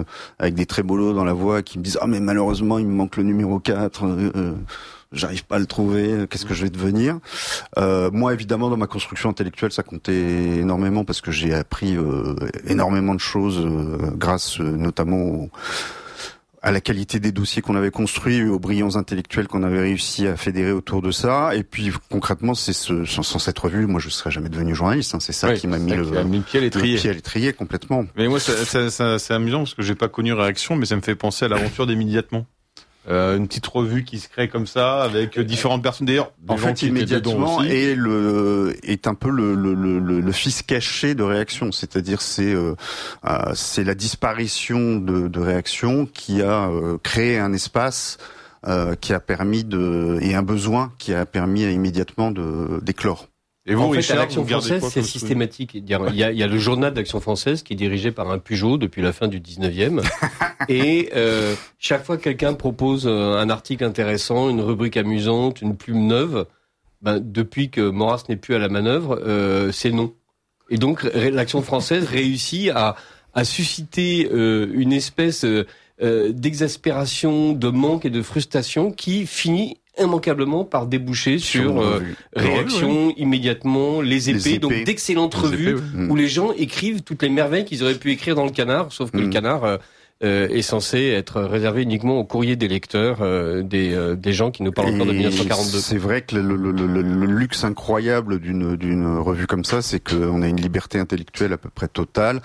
avec des trémolos dans la voix qui me disent mais malheureusement il me manque le numéro 4, j'arrive pas à le trouver, qu'est-ce que je vais devenir. Moi évidemment dans ma construction intellectuelle ça comptait énormément parce que j'ai appris énormément de choses grâce notamment à la qualité des dossiers qu'on avait construits, aux brillants intellectuels qu'on avait réussi à fédérer autour de ça. Et puis concrètement, sans cette revue, moi je serais jamais devenu journaliste. C'est ça qui m'a mis le pied à l'étrier complètement. Mais moi, c'est amusant parce que j'ai pas connu Réaction, mais ça me fait penser à l'aventure d'Immédiatement. Une petite revue qui se crée comme ça avec différentes personnes. D'ailleurs, en fait, Immédiatement est un peu le fils caché de Réaction. C'est-à-dire c'est la disparition de Réaction qui a créé un espace qui a permis et un besoin qui a permis à Immédiatement d'éclore. Et vous, en fait, à l'Action française, c'est systématique. Il y a le journal d'Action française qui est dirigé par un Pujol depuis la fin du 19e. Et chaque fois que quelqu'un propose un article intéressant, une rubrique amusante, une plume neuve, depuis que Maurras n'est plus à la manœuvre, c'est non. Et donc, l'Action française réussit à susciter une espèce d'exaspération, de manque et de frustration qui finit immanquablement par déboucher sur Réaction, Immédiatement, Les Épées. Donc d'excellentes revues où les gens écrivent toutes les merveilles qu'ils auraient pu écrire dans le Canard, sauf que le Canard est censé être réservé uniquement au courrier des lecteurs, des gens qui nous parlent encore de 1942. C'est vrai que le luxe incroyable d'une revue comme ça, c'est qu'on a une liberté intellectuelle à peu près totale,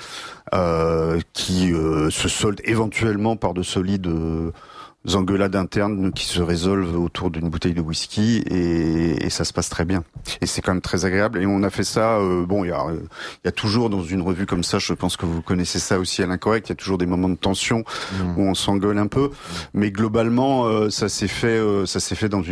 qui se solde éventuellement par de solides engueulades internes qui se résolvent autour d'une bouteille de whisky et ça se passe très bien. Et c'est quand même très agréable. Et on a fait ça, il y a toujours dans une revue comme ça, je pense que vous connaissez ça aussi à l'incorrect, il y a toujours des moments de tension où on s'engueule un peu. Mais globalement, ça s'est fait dans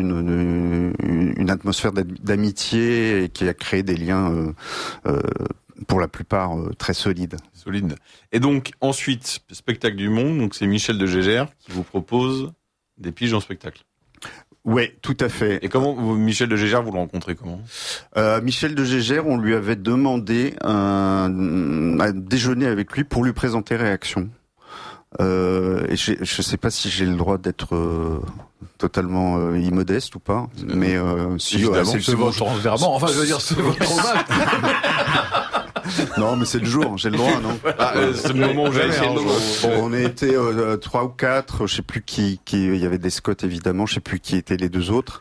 une atmosphère d'amitié et qui a créé des liens pour la plupart très solides. Et donc ensuite, spectacle du Monde, donc c'est Michel de Gégère qui vous propose des piges en spectacle. Ouais, tout à fait. Et comment Michel de Gégère, vous le rencontrez comment ? Michel de Gégère, on lui avait demandé à déjeuner avec lui pour lui présenter Réaction. Et je sais pas si j'ai le droit d'être totalement immodeste ou pas, mais si c'est votre environnement. Enfin, je veux dire, c'est votre hommage. Non, mais c'est le jour, j'ai le droit, non? C'est le moment où j'ai on a été 3 ou 4, je sais plus qui il y avait des Scott évidemment, je sais plus qui étaient les deux autres.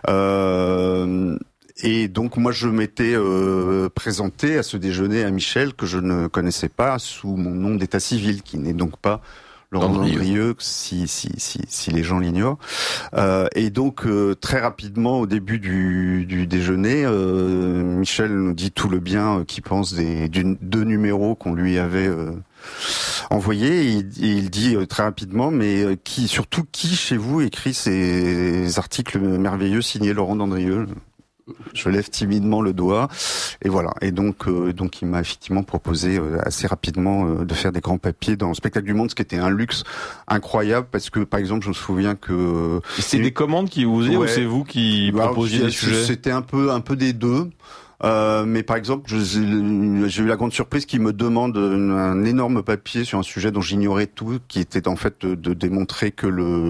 Et donc moi je m'étais présenté à ce déjeuner à Michel que je ne connaissais pas sous mon nom d'état civil, qui n'est donc pas Laurent Dandrieux, si les gens l'ignorent. Et donc très rapidement au début du déjeuner, Michel nous dit tout le bien qu'il pense deux numéros qu'on lui avait envoyés. Et il dit très rapidement, mais surtout qui chez vous écrit ces articles merveilleux signés Laurent Dandrieux? Je lève timidement le doigt et voilà. Et donc il m'a effectivement proposé assez rapidement de faire des grands papiers dans le spectacle du Monde, ce qui était un luxe incroyable parce que par exemple je me souviens que c'est des commandes qui vous faisaient ou c'est vous qui proposiez des sujets? C'était un peu des deux. Mais par exemple, j'ai eu la grande surprise qu'il me demande un énorme papier sur un sujet dont j'ignorais tout, qui était en fait de démontrer que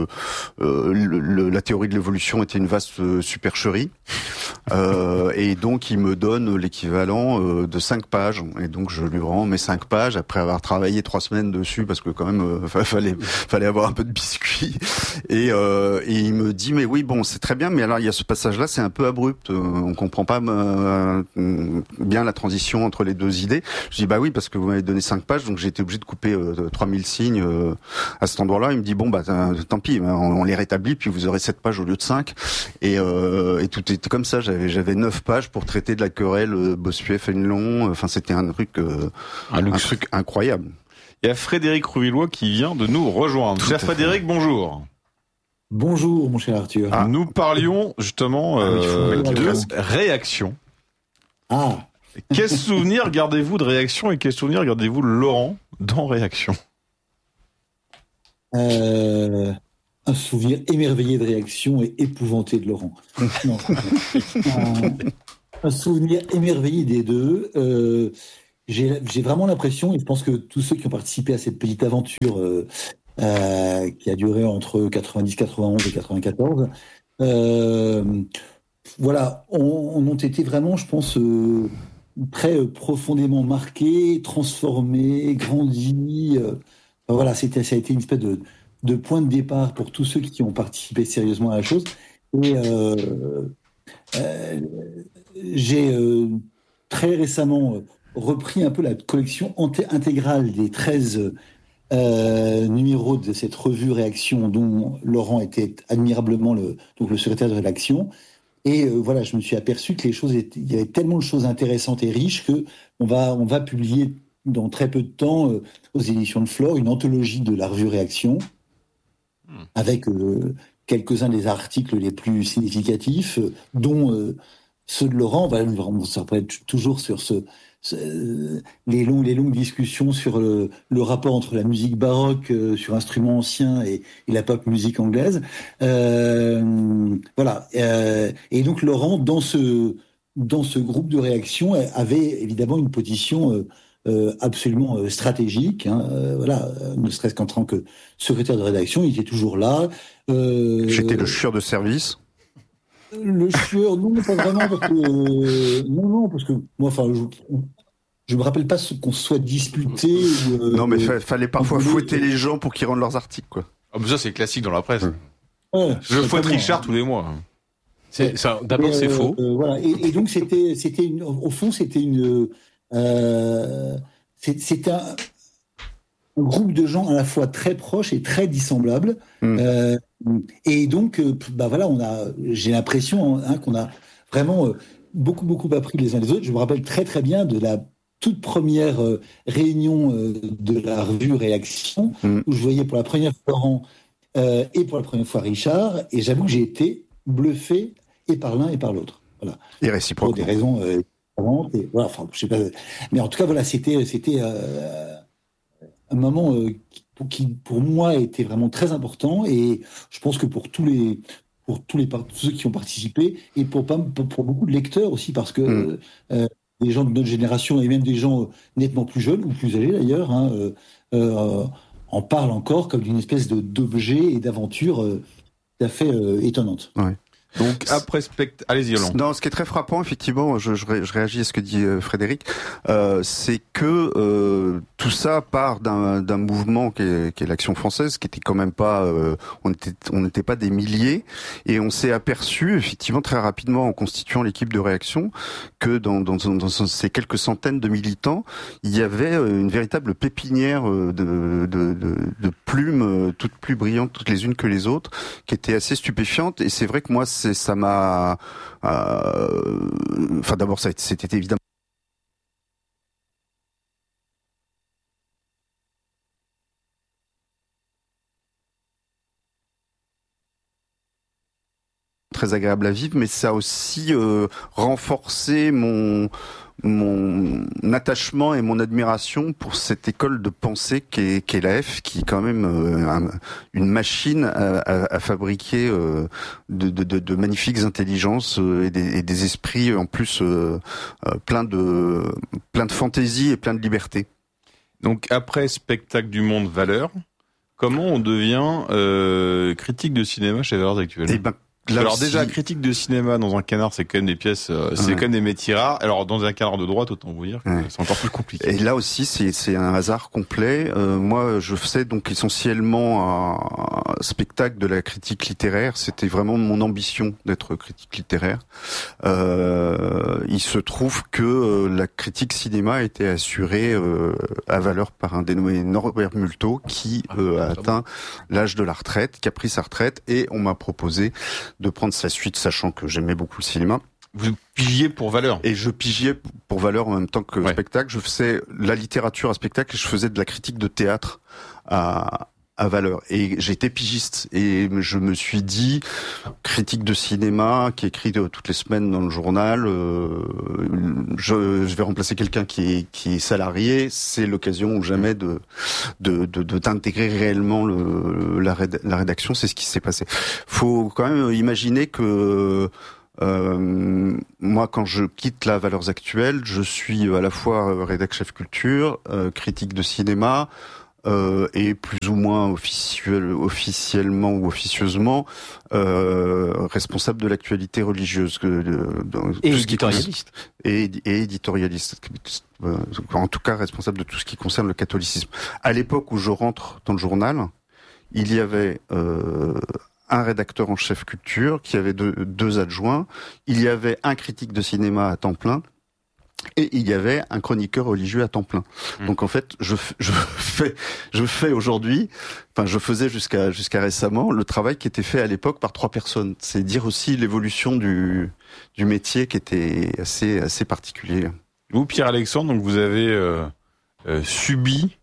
la théorie de l'évolution était une vaste supercherie. Et donc il me donne l'équivalent de 5 pages. Et donc je lui rends mes 5 pages après avoir travaillé 3 semaines dessus parce que quand même fallait avoir un peu de biscuit. Et il me dit mais oui bon c'est très bien mais alors il y a ce passage là c'est un peu abrupt, on comprend pas bien la transition entre les deux idées. Je dis bah oui parce que vous m'avez donné 5 pages donc j'ai été obligé de couper 3000 signes à cet endroit-là. Il me dit bon bah tant pis on les rétablit puis vous aurez 7 pages au lieu de 5 et tout était comme ça. J'avais 9 pages pour traiter de la querelle Bossuet-Fénelon. Enfin c'était un truc incroyable. Il y a Frédéric Rouvillois qui vient de nous rejoindre. Cher Frédéric, bonjour. Bonjour mon cher Arthur. Nous parlions justement de Réaction. Quel souvenir gardez-vous de Réaction et quel souvenir gardez-vous de Laurent dans Réaction? Un souvenir émerveillé de Réaction et épouvanté de Laurent. Non. Un souvenir émerveillé des deux. j'ai vraiment l'impression, et je pense que tous ceux qui ont participé à cette petite aventure qui a duré entre 90, 91 et 94, voilà, on ont été vraiment, je pense, très profondément marqués, transformés, grandis. Voilà, ça a été une espèce de point de départ pour tous ceux qui ont participé sérieusement à la chose. Et j'ai très récemment repris un peu la collection intégrale des 13 numéros de cette revue Réaction, dont Laurent était admirablement le secrétaire de rédaction. Et voilà, je me suis aperçu que il y avait tellement de choses intéressantes et riches que on va publier dans très peu de temps aux éditions de Flore une anthologie de la revue Réaction avec quelques-uns des articles les plus significatifs, dont ceux de Laurent. On s'appelle toujours sur les longues discussions sur le rapport entre la musique baroque sur instruments anciens et la pop musique anglaise. Voilà. Et donc Laurent, dans ce groupe de réaction, avait évidemment une position absolument stratégique. Voilà, ne serait-ce qu'en tant que secrétaire de rédaction, il était toujours là. J'étais le chieur de service. Le chieur, non, pas vraiment, parce que moi, enfin, je me rappelle pas qu'on se soit disputé. Non, mais fallait parfois fouetter les gens pour qu'ils rendent leurs articles, quoi. Ah, mais ça, c'est classique dans la presse. Ouais, je fouette Richard tous les mois. D'abord, c'est faux. Voilà. Et donc, au fond, c'était un groupe de gens à la fois très proches et très dissemblables. Et donc, voilà, j'ai l'impression qu'on a vraiment beaucoup appris les uns des autres. Je me rappelle très très bien de la toute première réunion de la revue Réaction, où je voyais pour la première fois Laurent et pour la première fois Richard, et j'avoue que j'ai été bluffé et par l'un et par l'autre. Voilà. Et réciproquement. Pour des raisons différentes. Et voilà, enfin, je sais pas. Mais en tout cas, voilà, c'était un moment qui, pour moi, était vraiment très important, et je pense que pour tous ceux qui ont participé, et pour beaucoup de lecteurs aussi, parce que des gens de notre génération, et même des gens nettement plus jeunes, ou plus âgés d'ailleurs, en parlent encore comme d'une espèce d'objet et d'aventure tout à fait étonnante. Ouais. Donc après allez-y Yolande. Non, ce qui est très frappant, effectivement, je réagis à ce que dit Frédéric, c'est que tout ça part d'un mouvement qui est l'Action française, qui était quand même pas, on n'était pas des milliers, et on s'est aperçu effectivement très rapidement en constituant l'équipe de réaction que dans ces quelques centaines de militants, il y avait une véritable pépinière de plumes, toutes plus brillantes toutes les unes que les autres, qui était assez stupéfiante. Et c'est vrai que moi ça m'a, enfin d'abord c'était évidemment très agréable à vivre, mais ça a aussi renforcé mon attachement et mon admiration pour cette école de pensée qu'est l'AF, qui est quand même une machine à fabriquer de magnifiques intelligences et des esprits en plus plein de fantaisie et plein de liberté. Donc après Spectacle du Monde Valeurs, comment on devient critique de cinéma chez Valeurs Actuelles? Alors aussi, déjà, critique de cinéma dans un canard, c'est quand même des pièces, c'est quand même des métiers rares. Alors dans un canard de droite, autant vous dire que c'est encore plus compliqué. Et là aussi, c'est un hasard complet. Moi, je faisais donc essentiellement un spectacle de la critique littéraire. C'était vraiment mon ambition d'être critique littéraire. Il se trouve que la critique cinéma a été assurée à Valeurs par un dénommé Norbert Multot, qui a atteint l'âge de la retraite, qui a pris sa retraite, et on m'a proposé de prendre sa suite, sachant que j'aimais beaucoup le cinéma. Vous pigiez pour Valeurs. Et je pigiais pour Valeurs en même temps que spectacle. Je faisais la littérature à spectacle et je faisais de la critique de théâtre à Valeurs. Et j'étais pigiste. Et je me suis dit, critique de cinéma, qui écrit toutes les semaines dans le journal, je vais remplacer quelqu'un qui est salarié. C'est l'occasion ou jamais d'intégrer réellement la rédaction. C'est ce qui s'est passé. Faut quand même imaginer que Moi, quand je quitte la Valeurs Actuelles, je suis à la fois rédac chef culture, critique de cinéma, et plus ou moins officiellement ou officieusement responsable de l'actualité religieuse, et éditorialiste. Et éditorialiste. En tout cas, responsable de tout ce qui concerne le catholicisme. À l'époque où je rentre dans le journal, il y avait un rédacteur en chef culture, qui avait deux adjoints, il y avait un critique de cinéma à temps plein, et il y avait un chroniqueur religieux à temps plein. Donc en fait, je fais aujourd'hui, enfin je faisais jusqu'à récemment, le travail qui était fait à l'époque par 3 personnes. C'est dire aussi l'évolution du métier qui était assez particulier. Vous, Pierre-Alexandre, donc vous avez subi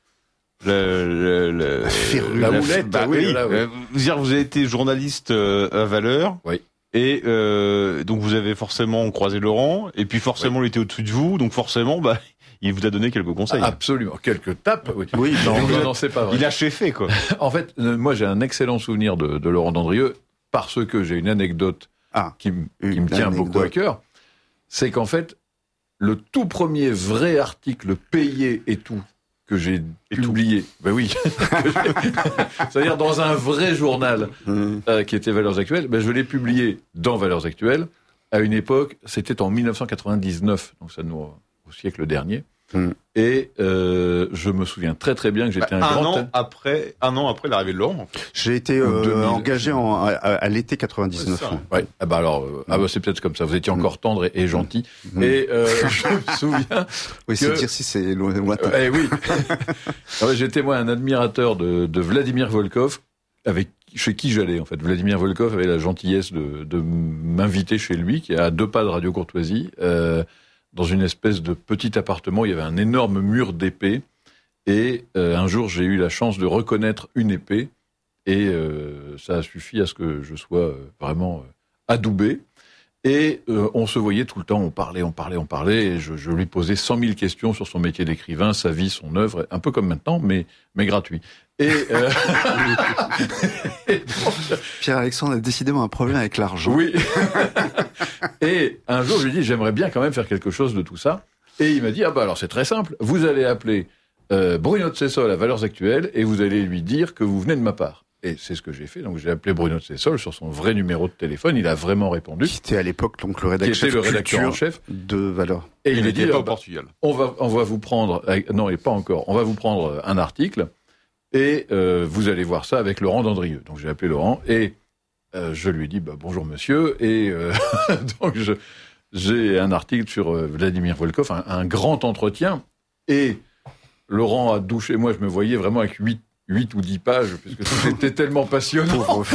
la houlette. Bah, oui. Vous avez été journaliste à Valeurs. Oui. Et donc vous avez forcément croisé Laurent, et puis forcément il était au-dessus de vous, donc forcément il vous a donné quelques conseils. Absolument, quelques tapes. Oui, non, c'est pas vrai. Il a cheffé, quoi. En fait, moi j'ai un excellent souvenir de Laurent Dandrieux, parce que j'ai une anecdote qui me tient beaucoup à cœur. C'est qu'en fait, le tout premier vrai article payé et tout que j'ai publié, c'est-à-dire dans un vrai journal qui était Valeurs Actuelles, je l'ai publié dans Valeurs Actuelles à une époque, c'était en 1999, donc ça nous au siècle dernier. Et je me souviens très très bien que j'étais un an après l'arrivée de Laurent. J'ai été engagé à l'été 99. Ouais. C'est peut-être comme ça. Vous étiez encore tendre et gentil. Et je me souviens. Oui, c'est dire si c'est lointain. Oui. J'étais moi un admirateur de Vladimir Volkov, chez qui j'allais en fait. Vladimir Volkov avait la gentillesse de m'inviter chez lui, qui est à 2 pas de Radio Courtoisie. Dans une espèce de petit appartement, il y avait un énorme mur d'épées. Et un jour, j'ai eu la chance de reconnaître une épée. Et ça a suffi à ce que je sois vraiment adoubé. Et on se voyait tout le temps, on parlait. Et je lui posais 100 000 questions sur son métier d'écrivain, sa vie, son œuvre, un peu comme maintenant, mais gratuit. Et Pierre-Alexandre a décidément un problème avec l'argent. Oui. Et un jour, je lui dis, j'aimerais bien quand même faire quelque chose de tout ça. Et il m'a dit, alors c'est très simple, vous allez appeler Bruno de Sessol à Valeurs Actuelles et vous allez lui dire que vous venez de ma part. Et c'est ce que j'ai fait. Donc j'ai appelé Bruno de Sessol sur son vrai numéro de téléphone. Il a vraiment répondu. Qui était à l'époque donc le rédacteur en chef de Valeurs. Et il était pas au Portugal. On va vous prendre. Non, et pas encore. On va vous prendre un article et vous allez voir ça avec Laurent Dandrieux. Donc j'ai appelé Laurent et je lui ai dit bonjour monsieur et donc j'ai un article sur Vladimir Volkov, un grand entretien et Laurent a douché. Moi je me voyais vraiment avec 8 ou 10 pages, puisque c'était tellement passionnant.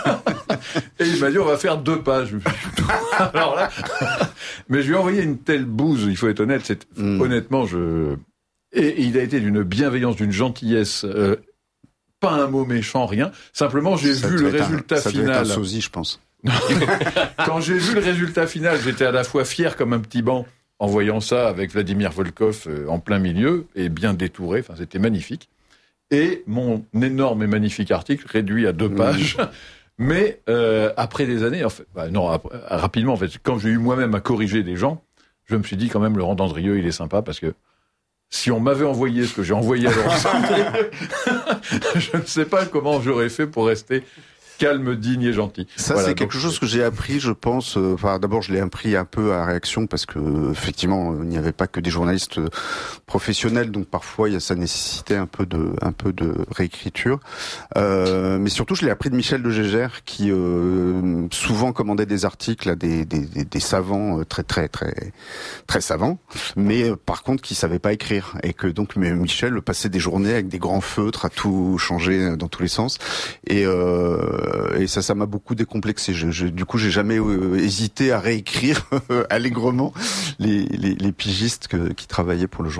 Et il m'a dit, on va faire 2 pages. Alors là, mais je lui ai envoyé une telle bouse, il faut être honnête, honnêtement, et il a été d'une bienveillance, d'une gentillesse, pas un mot méchant, rien. Simplement, j'ai vu le résultat final. Ça devait être un sosie, je pense. Quand j'ai vu le résultat final, j'étais à la fois fier comme un petit banc, en voyant ça avec Vladimir Volkov en plein milieu, et bien détouré, c'était magnifique. Et mon énorme et magnifique article réduit à 2 pages. Mais après des années, rapidement, en fait, quand j'ai eu moi-même à corriger des gens, je me suis dit quand même, Laurent Dandrieux, il est sympa parce que si on m'avait envoyé ce que j'ai envoyé à Laurent Dandrieux, je ne sais pas comment j'aurais fait pour rester calme, digne et gentil. Ça, c'est quelque chose que j'ai appris, je pense. D'abord, je l'ai appris un peu à réaction parce que effectivement, il n'y avait pas que des journalistes professionnels, donc parfois, ça nécessitait un peu de réécriture. Mais surtout, je l'ai appris de Michel de Gégère, qui souvent commandait des articles à des savants très savants, mais par contre, qui savaient pas écrire, et que donc Michel passait des journées avec des grands feutres à tout changer dans tous les sens, et ça m'a beaucoup décomplexé. Du coup, j'ai jamais hésité à réécrire allègrement les pigistes qui travaillaient pour le journal.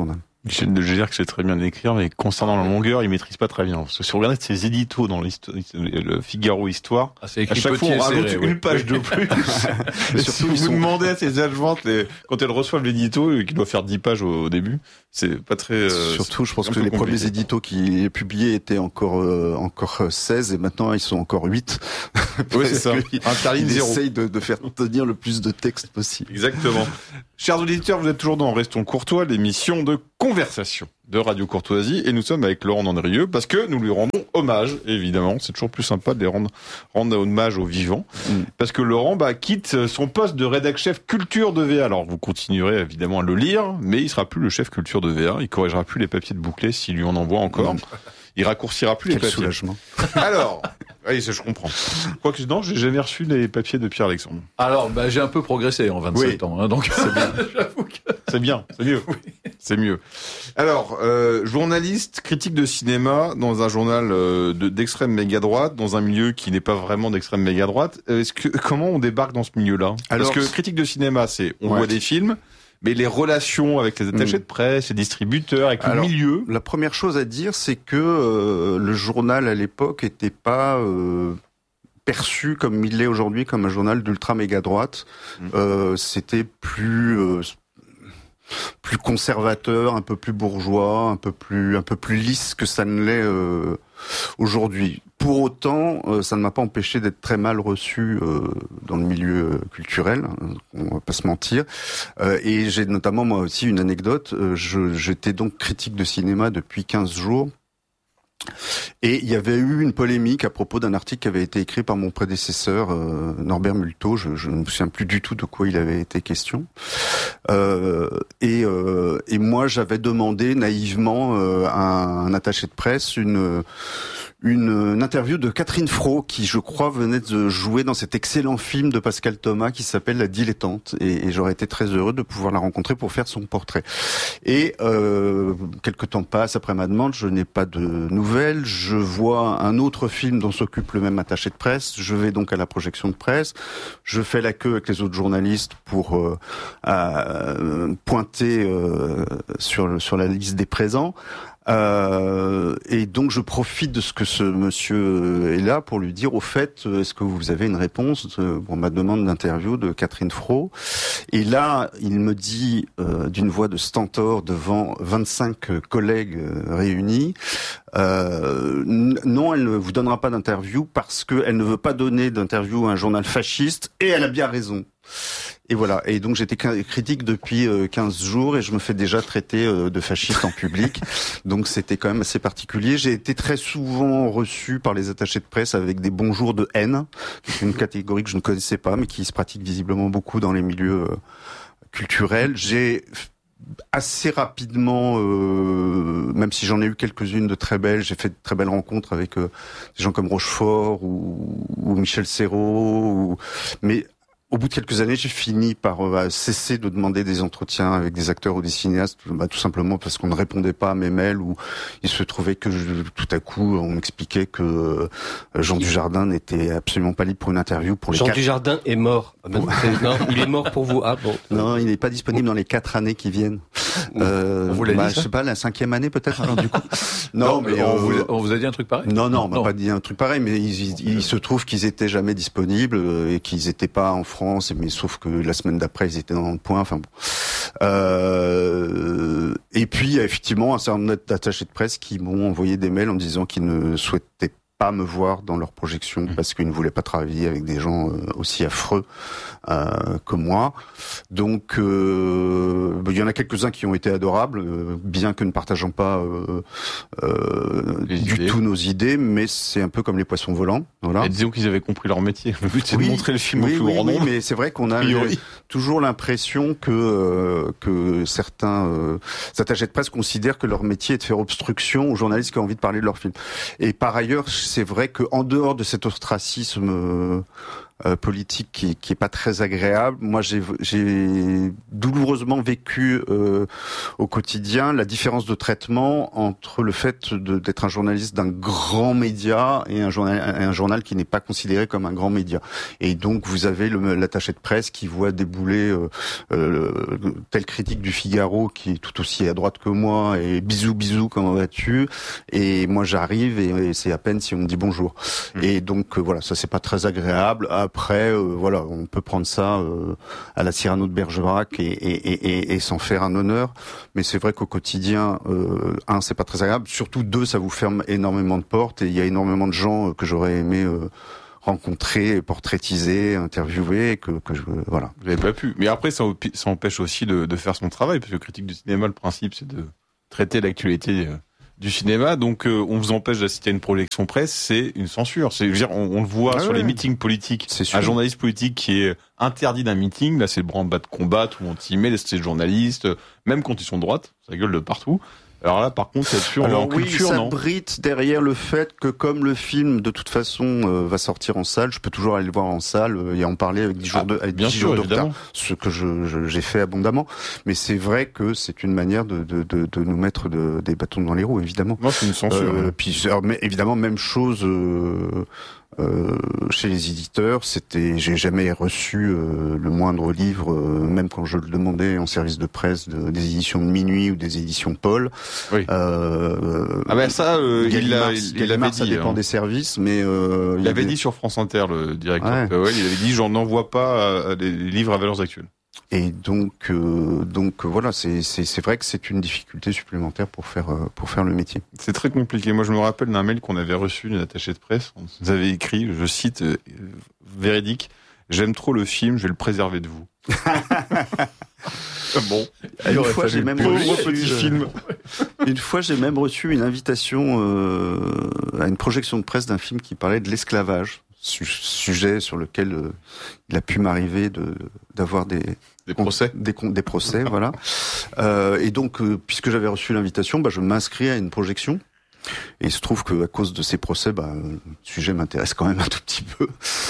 Michel de Gégère que c'est très bien d'écrire, mais concernant la longueur, il maîtrise pas très bien. Parce que si on regarde ses éditos dans le Figaro Histoire, à chaque fois on rajoute une page de plus. Et surtout, si vous demandez à ses adjointes, quand elles reçoivent l'édito, qui doit faire 10 pages au début, c'est pas très... surtout, je pense que les premiers éditos qu'il est publiés étaient encore 16, et maintenant ils sont encore 8. Oui, c'est ça. Il essaye de faire tenir le plus de texte possible. Exactement. Chers auditeurs, vous êtes toujours dans Restons Courtois, l'émission de conversation de Radio Courtoisie, et nous sommes avec Laurent Dandrieux parce que nous lui rendons hommage, évidemment. C'est toujours plus sympa de les rendre hommage aux vivants, parce que Laurent quitte son poste de rédac chef culture de VA. Alors vous continuerez évidemment à le lire, mais il sera plus le chef culture de VA. Il corrigera plus les papiers de Bouclé s'il lui en envoie encore. Il raccourcira plus les papiers. Soulagement. Alors, oui, ça je comprends. Quoique non, j'ai jamais reçu les papiers de Pierre-Alexandre. Alors, j'ai un peu progressé en 27 ans, hein, donc c'est bien. J'avoue que c'est bien, c'est mieux. Oui. C'est mieux. Alors, journaliste, critique de cinéma dans un journal d'extrême méga droite, dans un milieu qui n'est pas vraiment d'extrême méga droite. Comment on débarque dans ce milieu-là ? Parce que critique de cinéma, on voit des films. Mais les relations avec les attachés de presse, les distributeurs, avec le milieu... La première chose à dire, c'est que le journal, à l'époque, était pas perçu comme il l'est aujourd'hui, comme un journal d'ultra méga droite. C'était plus conservateur, un peu plus bourgeois, un peu plus lisse que ça ne l'est aujourd'hui. Pour autant, ça ne m'a pas empêché d'être très mal reçu dans le milieu culturel, on va pas se mentir. Et j'ai notamment moi aussi une anecdote. J'étais donc critique de cinéma depuis 15 jours. Et il y avait eu une polémique à propos d'un article qui avait été écrit par mon prédécesseur Norbert Multot. Je ne me souviens plus du tout de quoi il avait été question. Et moi, j'avais demandé naïvement à un attaché de presse une interview de Catherine Fro, qui, je crois, venait de jouer dans cet excellent film de Pascal Thomas qui s'appelle La Dilettante, et j'aurais été très heureux de pouvoir la rencontrer pour faire son portrait. Et quelque temps passe après ma demande, je n'ai pas de nouvelles, je vois un autre film dont s'occupe le même attaché de presse, je vais donc à la projection de presse, je fais la queue avec les autres journalistes pour pointer sur la liste des présents. Et donc je profite de ce que ce monsieur est là pour lui dire, au fait, est-ce que vous avez une réponse pour ma demande d'interview de Catherine Fro? Et là, il me dit d'une voix de stentor devant 25 collègues réunis, non, elle ne vous donnera pas d'interview parce qu'elle ne veut pas donner d'interview à un journal fasciste, et elle a bien raison. Et voilà. Et donc j'étais critique depuis 15 jours et je me fais déjà traiter de fasciste en public. Donc c'était quand même assez particulier. J'ai été très souvent reçu par les attachés de presse avec des bonjours de haine, une catégorie que je ne connaissais pas mais qui se pratique visiblement beaucoup dans les milieux culturels. J'ai assez rapidement, même si j'en ai eu quelques-unes de très belles, j'ai fait de très belles rencontres avec des gens comme Rochefort ou Michel Serrault, mais au bout de quelques années, j'ai fini par cesser de demander des entretiens avec des acteurs ou des cinéastes, tout simplement parce qu'on ne répondait pas à mes mails, ou il se trouvait que tout à coup, on m'expliquait que Jean Dujardin n'était absolument pas libre pour une interview pour les Jean Dujardin est mort. Non, il est mort pour vous. Ah bon. Non, il n'est pas disponible dans les 4 années qui viennent. On vous l'a dit, je sais pas, la 5e année peut-être. Alors, du coup. Non, mais on vous a dit un truc pareil. Non, on m'a pas dit un truc pareil, mais il se trouve qu'ils étaient jamais disponibles et qu'ils étaient pas en France, mais sauf que la semaine d'après ils étaient dans le point. Enfin bon. Et puis effectivement un certain nombre d'attachés de presse qui m'ont envoyé des mails en me disant qu'ils ne souhaitaient pas me voir dans leur projection parce qu'ils ne voulaient pas travailler avec des gens aussi affreux que moi. Donc il y en a quelques-uns qui ont été adorables, bien que ne partageant pas du tout nos idées, mais c'est un peu comme les poissons volants. Voilà. Et disons qu'ils avaient compris leur métier. Le but c'est de montrer le film au plus grand nombre. Oui, mais c'est vrai qu'on a toujours l'impression que certains attachés de presse considèrent que leur métier est de faire obstruction aux journalistes qui ont envie de parler de leur film. Et par ailleurs, c'est vrai qu'en dehors de cet ostracisme politique qui est pas très agréable. Moi, j'ai douloureusement vécu au quotidien la différence de traitement entre le fait d'être un journaliste d'un grand média et un journal qui n'est pas considéré comme un grand média. Et donc, vous avez l'attaché de presse qui voit débouler tel critique du Figaro qui est tout aussi à droite que moi et bisous comment vas-tu, et moi j'arrive et c'est à peine si on me dit bonjour. Et donc voilà, ça c'est pas très agréable. Après voilà, on peut prendre ça à la Cyrano de Bergerac et s'en faire un honneur, mais c'est vrai qu'au quotidien c'est pas très agréable, surtout deux, ça vous ferme énormément de portes et il y a énormément de gens que j'aurais aimé rencontrer, portraitiser, interviewer, voilà. Vous n'avez pas pu. Mais après, ça empêche aussi de faire son travail, parce que critique du cinéma, le principe, c'est de traiter l'actualité du cinéma. Donc, on vous empêche d'assister à une projection presse, c'est une censure. Je veux dire, on le voit sur les meetings politiques. Un journaliste politique qui est interdit d'un meeting, là, c'est le branle-bas de combat, tout le monde s'y met, les journalistes, même quand ils sont de droite, ça gueule de partout. Alors là, par contre, ça brite derrière le fait que comme le film, de toute façon, va sortir en salle, je peux toujours aller le voir en salle et en parler avec 10 jours de retard, ce que j'ai fait abondamment. Mais c'est vrai que c'est une manière de nous mettre des bâtons dans les roues, évidemment. Moi, c'est une censure. Mais évidemment, même chose. Chez les éditeurs, j'ai jamais reçu le moindre livre, même quand je le demandais en service de presse, des éditions de Minuit ou des éditions Paul. Oui. Ça, il avait dit. Ça dépend des services, mais il avait dit sur France Inter, le directeur Powell, il avait dit j'en envoie pas des livres à valeurs actuelles. Et donc voilà, c'est vrai que c'est une difficulté supplémentaire pour faire le métier. C'est très compliqué. Moi, je me rappelle d'un mail qu'on avait reçu d'une attachée de presse. On nous avait écrit, je cite, véridique, j'aime trop le film, je vais le préserver de vous. Bon. Une fois, j'ai même reçu une invitation à une projection de presse d'un film qui parlait de l'esclavage. Sujet sur lequel il a pu m'arriver d'avoir des procès, voilà. Et donc, puisque j'avais reçu l'invitation, je m'inscris à une projection. Et il se trouve que à cause de ces procès, le sujet m'intéresse quand même un tout petit peu.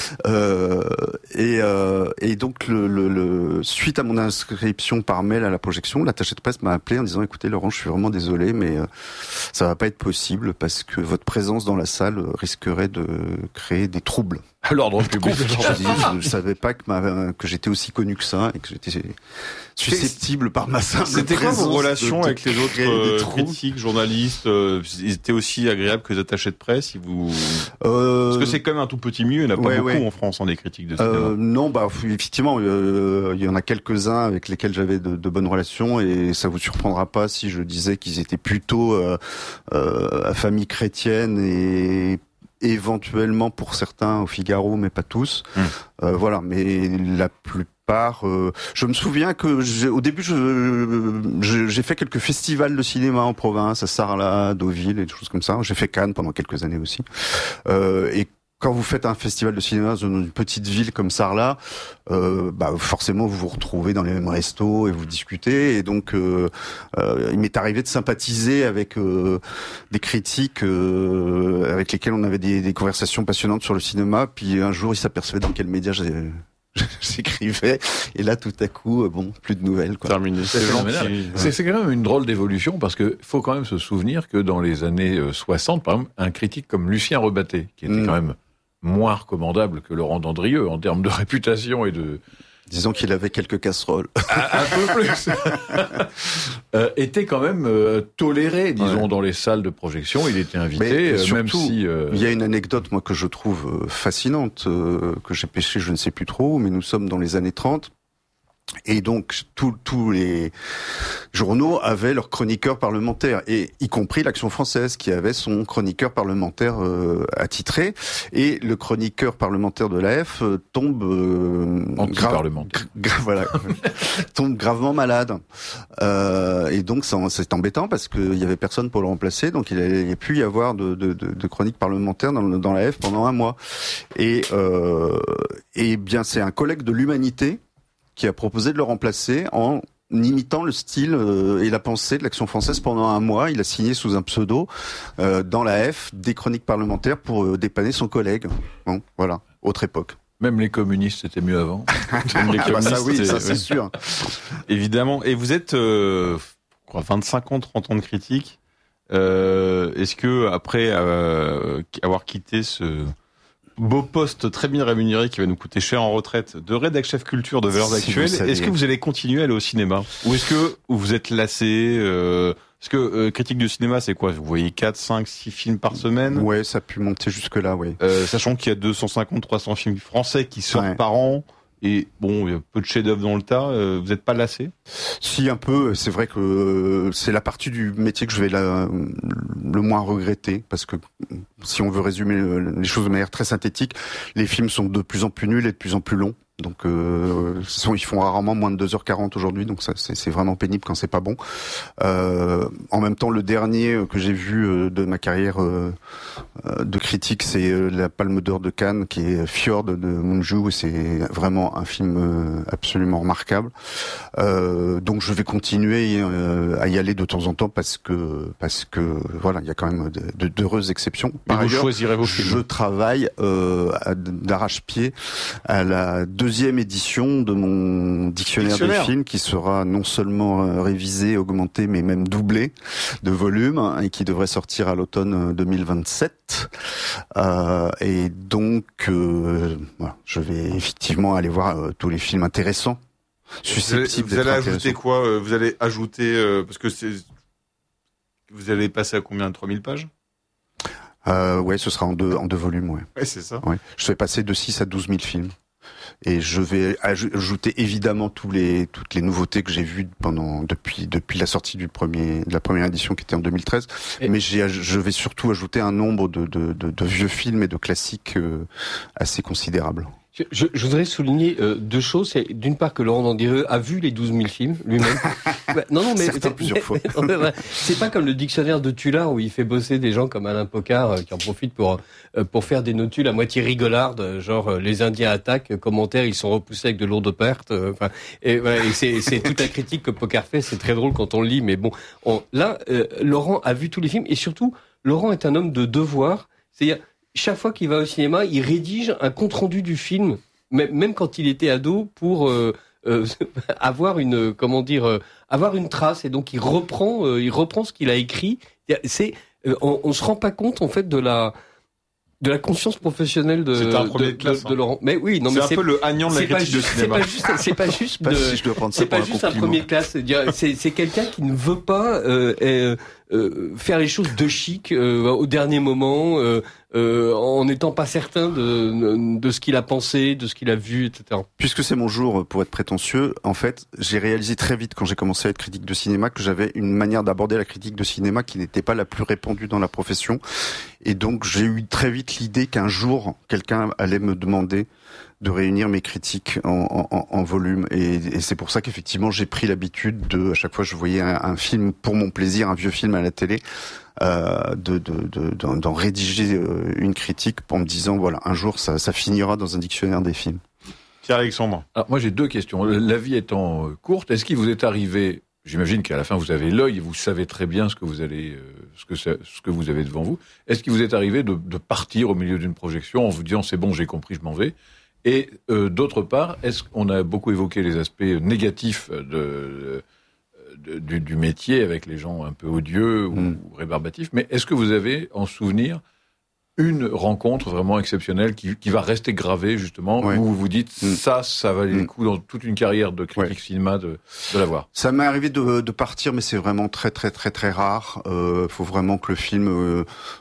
Et donc, suite à mon inscription par mail à la projection, l'attaché de presse m'a appelé en disant "Écoutez, Laurent, je suis vraiment désolé, mais ça va pas être possible parce que votre présence dans la salle risquerait de créer des troubles." À l'ordre public. Je savais pas que j'étais aussi connu que ça et que j'étais susceptible par ma simple présence. C'était quoi vos relations avec les autres critiques, journalistes? Ils étaient aussi agréables que les attachés de presse? Parce que c'est quand même un tout petit milieu, il n'y en a pas beaucoup en France, des critiques de cinéma. Non, effectivement, il y en a quelques-uns avec lesquels j'avais de bonnes relations et ça vous surprendra pas si je disais qu'ils étaient plutôt à famille chrétienne et éventuellement pour certains au Figaro, mais pas tous. Voilà, mais la plupart. Je me souviens que au début, j'ai fait quelques festivals de cinéma en province, à Sarlat, Deauville et des choses comme ça. J'ai fait Cannes pendant quelques années aussi. Et quand vous faites un festival de cinéma dans une petite ville comme Sarlat, forcément vous vous retrouvez dans les mêmes restos et vous discutez. Et donc, il m'est arrivé de sympathiser avec des critiques avec lesquels on avait des conversations passionnantes sur le cinéma. Puis un jour, ils s'apercevaient dans quel média j'écrivais. Et là, tout à coup, plus de nouvelles. Terminé. C'est quand même une drôle d'évolution parce que faut quand même se souvenir que dans les années 60, par exemple, un critique comme Lucien Rebatté, qui était quand même moins recommandable que Laurent Dandrieux en termes de réputation et de... Disons qu'il avait quelques casseroles. Un peu plus. Était quand même toléré, disons, dans les salles de projection. Il était invité, surtout, même si... Il y a une anecdote, moi, que je trouve fascinante, que j'ai pêchée, je ne sais plus trop, mais nous sommes dans les années 30. Et donc, tous les journaux avaient leurs chroniqueurs parlementaires, et y compris l'Action française, qui avait son chroniqueur parlementaire attitré. Et le chroniqueur parlementaire de l'AF tombe tombe gravement malade. Et donc, c'est embêtant parce qu'il y avait personne pour le remplacer. Donc, il n'y a pu y avoir de chronique parlementaire dans l'AF pendant un mois. Et bien, c'est un collègue de l'Humanité qui a proposé de le remplacer en imitant le style et la pensée de l'Action française pendant un mois. Il a signé sous un pseudo dans la F des chroniques parlementaires pour dépanner son collègue. Bon, voilà, autre époque. Même les communistes, c'était mieux avant. Même les communistes, ça c'est sûr. Évidemment. Et vous êtes 25 ans, 30 ans de critique. Est-ce que après avoir quitté ce beau poste très bien rémunéré qui va nous coûter cher en retraite de rédac chef culture de Valeurs Actuelles, est-ce que vous allez continuer à aller au cinéma, ou est-ce que vous êtes lassé? Parce que critique de cinéma, c'est quoi? Vous voyez 4, 5, 6 films par semaine? Ouais, ça a pu monter jusque là, oui. Sachant qu'il y a 250, 300 films français qui sortent par an. Et bon, il y a peu de chefs-d'œuvre dans le tas. Vous n'êtes pas lassé? Si, un peu. C'est vrai que c'est la partie du métier que je vais le moins regretter, parce que si on veut résumer les choses de manière très synthétique, les films sont de plus en plus nuls et de plus en plus longs. Donc ils font rarement moins de 2h40 aujourd'hui, donc ça c'est vraiment pénible quand c'est pas bon. En même temps, le dernier que j'ai vu de ma carrière de critique, c'est la Palme d'Or de Cannes, qui est Fjord de Moon Joo, et c'est vraiment un film absolument remarquable. Donc je vais continuer à y aller de temps en temps, parce que voilà, il y a quand même d'heureuses exceptions. Par ailleurs, choisirez vos films. Je travaille d'arrache-pied à la deuxième édition de mon dictionnaire des films, qui sera non seulement révisé, augmenté, mais même doublé de volume, et qui devrait sortir à l'automne 2027. Et donc, voilà, je vais effectivement aller voir tous les films intéressants, susceptibles d'être intéressants. Vous allez ajouter quoi? Vous allez ajouter, parce que vous allez passer à combien? 3000 pages? Ouais, ce sera en deux volumes, ouais. Ouais, c'est ça. Ouais. Je vais passer de 6 à 12 000 films. Et je vais ajouter évidemment toutes les nouveautés que j'ai vues depuis la sortie de la première édition, qui était en 2013. Mais je vais surtout ajouter un nombre de vieux films et de classiques assez considérables. Je voudrais souligner deux choses. C'est d'une part que Laurent Dandireux a vu les 12 000 films lui-même. Non, mais plusieurs fois. C'est pas comme le dictionnaire de Tullard où il fait bosser des gens comme Alain Pocard qui en profitent pour faire des notules à moitié rigolardes, genre les Indiens attaquent, commentaires, ils sont repoussés avec de lourdes pertes. Et c'est toute la critique que Pocard fait. C'est très drôle quand on le lit, mais bon. Laurent a vu tous les films, et surtout, Laurent est un homme de devoir. C'est-à-dire, chaque fois qu'il va au cinéma, il rédige un compte-rendu du film, même quand il était ado, pour avoir une trace. Et donc il reprend ce qu'il a écrit. On se rend pas compte en fait de la conscience professionnelle de Laurent. Mais oui, non, mais c'est un peu le Agnan de la critique de cinéma. C'est pas juste un premier classe. C'est quelqu'un qui ne veut pas faire les choses de chic au dernier moment, en n'étant pas certain de ce qu'il a pensé, de ce qu'il a vu, etc. Puisque c'est mon jour pour être prétentieux, en fait, j'ai réalisé très vite, quand j'ai commencé à être critique de cinéma, que j'avais une manière d'aborder la critique de cinéma qui n'était pas la plus répandue dans la profession. Et donc, j'ai eu très vite l'idée qu'un jour, quelqu'un allait me demander de réunir mes critiques en volume, et c'est pour ça qu'effectivement j'ai pris l'habitude à chaque fois que je voyais un film pour mon plaisir, un vieux film à la télé, d'en rédiger une critique en me disant voilà, un jour ça finira dans un dictionnaire des films. Pierre-Alexandre. Alors moi j'ai deux questions. La vie étant courte, est-ce qu'il vous est arrivé, j'imagine qu'à la fin vous avez l'œil et vous savez très bien ce que vous allez, ce que vous avez devant vous. Est-ce qu'il vous est arrivé de partir au milieu d'une projection en vous disant c'est bon, j'ai compris, je m'en vais? Et d'autre part, est-ce qu'on a beaucoup évoqué les aspects négatifs du métier avec les gens un peu odieux ou rébarbatifs, mais est-ce que vous avez en souvenir une rencontre vraiment exceptionnelle qui va rester gravée justement, où vous vous dites ça valait le coup dans toute une carrière de critique cinéma de l'avoir? Ça m'est arrivé de partir, mais c'est vraiment très très très très rare. Faut vraiment que le film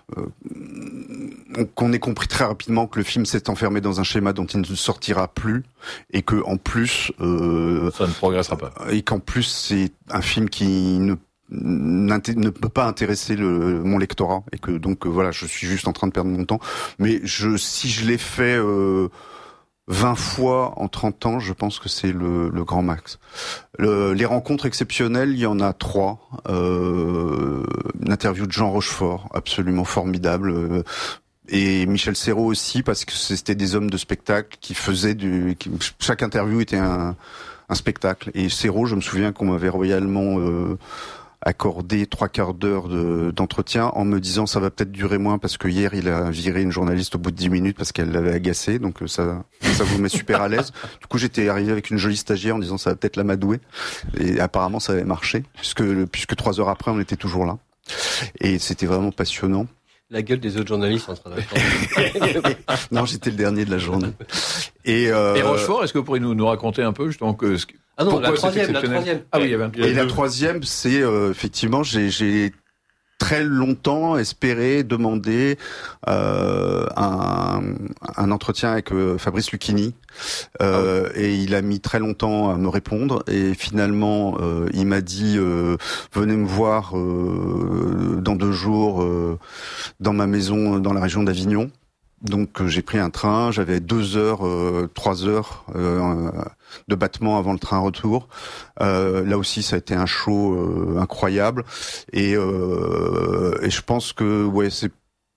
qu'on ait compris très rapidement que le film s'est enfermé dans un schéma dont il ne sortira plus, et que en plus ça ne progressera pas, et qu'en plus c'est un film qui ne peut pas intéresser mon lectorat, et que donc voilà, je suis juste en train de perdre mon temps. Mais si je l'ai fait 20 fois en 30 ans, je pense que c'est le grand max. Les rencontres exceptionnelles, il y en a 3. Une interview de Jean Rochefort, absolument formidable. Et Michel Serrault aussi, parce que c'était des hommes de spectacle qui faisaient chaque interview était un spectacle. Et Serrault, je me souviens qu'on m'avait royalement accordé 3/4 d'heure d'entretien en me disant ça va peut-être durer moins parce que hier il a viré une journaliste au bout de 10 minutes parce qu'elle l'avait agacé, donc ça vous met super à l'aise. Du coup j'étais arrivé avec une jolie stagiaire en disant ça va peut-être l'amadouer, et apparemment ça avait marché puisque 3 heures après on était toujours là et c'était vraiment passionnant. La gueule des autres journalistes en train d'attendre. Non, j'étais le dernier de la journée. Et Rochefort, est-ce que vous pourriez nous raconter un peu justement Ah non, la troisième. Ah oui, il y avait un... Et la troisième, c'est effectivement, j'ai très longtemps espéré demander un entretien avec Fabrice Lucchini, et il a mis très longtemps à me répondre, et finalement il m'a dit venez me voir dans 2 jours dans ma maison dans la région d'Avignon. Donc j'ai pris un train, j'avais 2 heures, 3 heures de battement avant le train retour. Là aussi ça a été un show incroyable, et je pense que c'est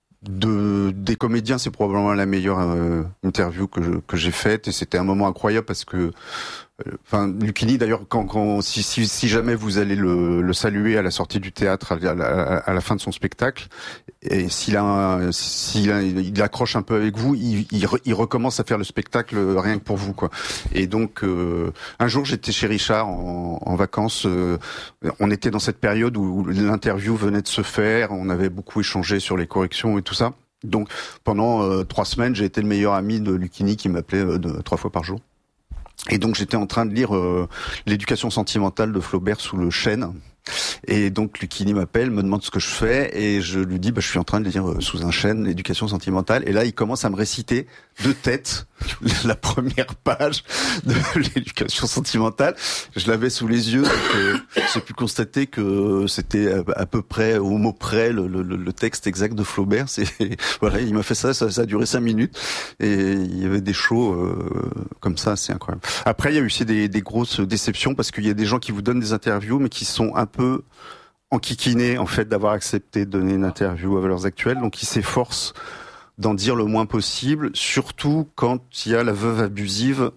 des comédiens, c'est probablement la meilleure interview que j'ai faite, et c'était un moment incroyable parce que Lucchini d'ailleurs, si jamais vous allez le saluer à la sortie du théâtre à la fin de son spectacle, et s'il accroche un peu avec vous, il recommence à faire le spectacle rien que pour vous, quoi. Et donc un jour j'étais chez Richard en vacances, on était dans cette période où l'interview venait de se faire, on avait beaucoup échangé sur les corrections et tout ça. Donc pendant 3 semaines, j'ai été le meilleur ami de Lucchini qui m'appelait 3 fois par jour. Et donc j'étais en train de lire l'éducation sentimentale de Flaubert sous le chêne. Et donc Lucchini m'appelle, me demande ce que je fais, et je lui dis je suis en train de lire sous un chêne l'éducation sentimentale, et là il commence à me réciter de tête la première page de l'éducation sentimentale. Je l'avais sous les yeux, donc j'ai pu constater que c'était à peu près au mot près le texte exact de Flaubert. Voilà, il m'a fait ça a duré 5 minutes, et il y avait des shows comme ça, c'est incroyable. Après il y a eu aussi des grosses déceptions, parce qu'il y a des gens qui vous donnent des interviews mais qui sont un peu enquiquinés en fait d'avoir accepté de donner une interview à Valeurs Actuelles, donc ils s'efforcent d'en dire le moins possible, surtout quand il y a la veuve abusive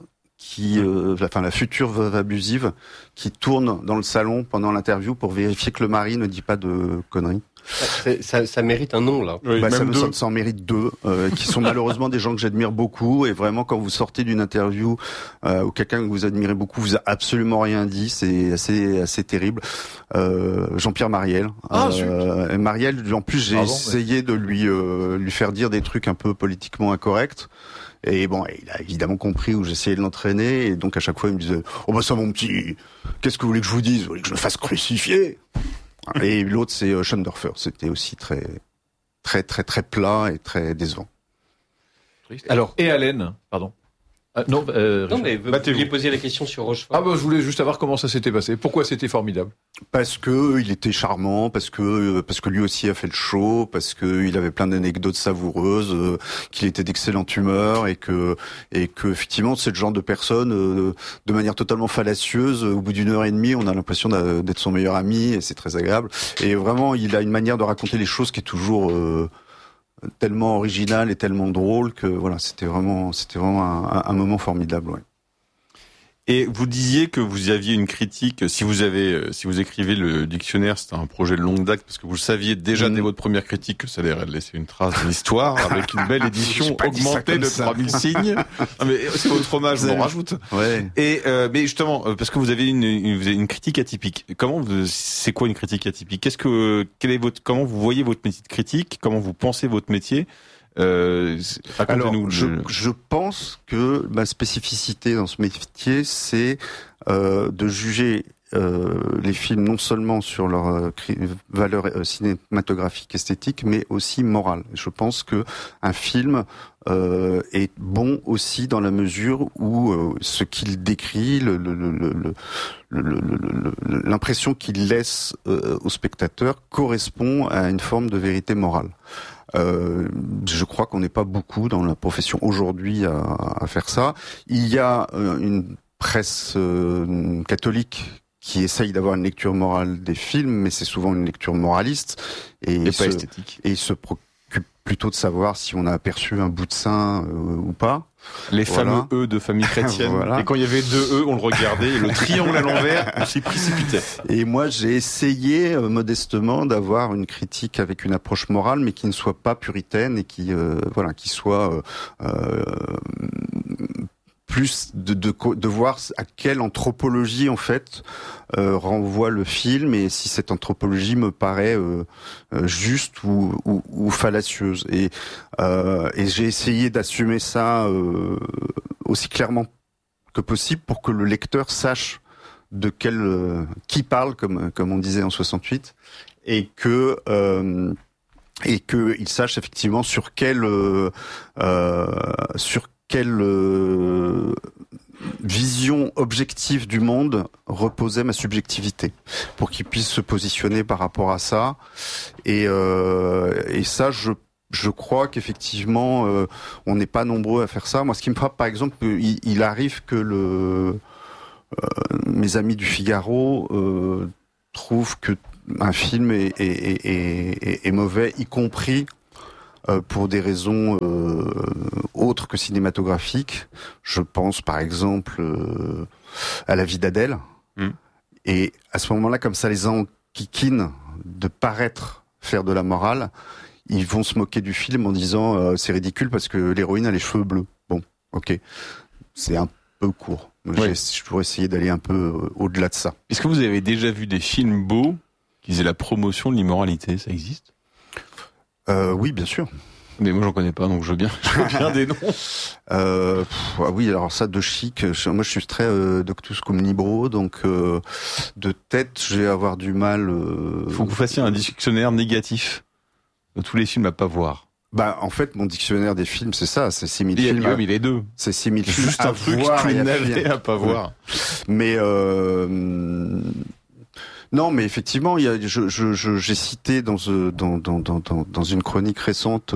la future veuve abusive qui tourne dans le salon pendant l'interview pour vérifier que le mari ne dit pas de conneries. Ça mérite un nom, là. Oui, ça en mérite 2, qui sont malheureusement des gens que j'admire beaucoup, et vraiment quand vous sortez d'une interview où quelqu'un que vous admirez beaucoup vous a absolument rien dit, c'est assez terrible. Jean-Pierre Mariel. Et Mariel, en plus j'ai essayé de lui faire dire des trucs un peu politiquement incorrects. Et bon, il a évidemment compris où j'essayais de l'entraîner, et donc à chaque fois il me disait ça mon petit, qu'est-ce que vous voulez que je vous dise? Vous voulez que je me fasse crucifier? Et l'autre c'est Schoendorfer, c'était aussi très très très très plat et très décevant. Alors, et Allen, pardon. Non, mais vous vouliez poser la question sur Rochefort. Je voulais juste savoir comment ça s'était passé. Pourquoi c'était formidable? Parce que il était charmant, parce que lui aussi a fait le show, parce que il avait plein d'anecdotes savoureuses, qu'il était d'excellente humeur, et que effectivement c'est le genre de personne de manière totalement fallacieuse. Au bout d'1 heure et demie, on a l'impression d'être son meilleur ami, et c'est très agréable. Et vraiment, il a une manière de raconter les choses qui est toujours tellement original et tellement drôle que voilà, c'était vraiment un moment formidable. Ouais. Et vous disiez que vous aviez une critique, si vous écrivez le dictionnaire, c'était un projet de longue date, parce que vous le saviez déjà dès votre première critique que ça allait laisser une trace de l'histoire, avec une belle édition augmentée de 3000 signes. Non, mais c'est votre hommage, on en rajoute. Ouais. Et mais justement, parce que vous avez une critique atypique. C'est quoi une critique atypique? Comment vous voyez votre métier de critique? Comment vous pensez votre métier? Alors, je pense que ma spécificité dans ce métier, c'est de juger les films non seulement sur leur valeur cinématographique, esthétique, mais aussi morale. Je pense que un film est bon aussi dans la mesure où ce qu'il décrit, l'impression qu'il laisse au spectateur correspond à une forme de vérité morale. Je crois qu'on n'est pas beaucoup dans la profession aujourd'hui à faire ça. Il y a une presse catholique qui essaye d'avoir une lecture morale des films, mais c'est souvent une lecture moraliste et pas esthétique. Et il se préoccupe plutôt de savoir si on a aperçu un bout de sein ou pas. Les fameux E de famille chrétienne. Voilà. Et quand il y avait 2 E, on le regardait, et le triangle à l'envers, on s'y précipitait. Et moi, j'ai essayé modestement d'avoir une critique avec une approche morale, mais qui ne soit pas puritaine et qui soit plus de voir à quelle anthropologie en fait renvoie le film et si cette anthropologie me paraît juste ou fallacieuse. Et j'ai essayé d'assumer ça aussi clairement que possible pour que le lecteur sache de qui parle comme on disait en 68 et qu'il sache effectivement sur quelle vision objective du monde reposait ma subjectivité, pour qu'il puisse se positionner par rapport à ça. Et ça, je crois qu'effectivement, on n'est pas nombreux à faire ça. Moi, ce qui me frappe, par exemple, il arrive que mes amis du Figaro trouvent que un film est mauvais, y compris pour des raisons autres que cinématographiques. Je pense par exemple à La vie d'Adèle. Et à ce moment-là, comme ça les enquiquine de paraître faire de la morale, ils vont se moquer du film en disant c'est ridicule parce que l'héroïne a les cheveux bleus. Bon, ok, c'est un peu court. Je pourrais essayer d'aller un peu au-delà de ça. Est-ce que vous avez déjà vu des films beaux qui faisaient la promotion de l'immoralité? Ça existe? Oui, bien sûr. Mais moi, j'en connais pas, donc je veux bien des noms. Oui, alors ça, de chic. Moi, je suis très Doctus cum libro, donc de tête, je vais avoir du mal. Faut que vous fassiez un dictionnaire négatif de tous les films à pas voir. Bah, en fait, mon dictionnaire des films, c'est ça, c'est 6000 films. Ah oui, les deux. C'est 6000 films. Juste un truc à pas voir. Mais non, mais effectivement, j'ai cité dans une chronique récente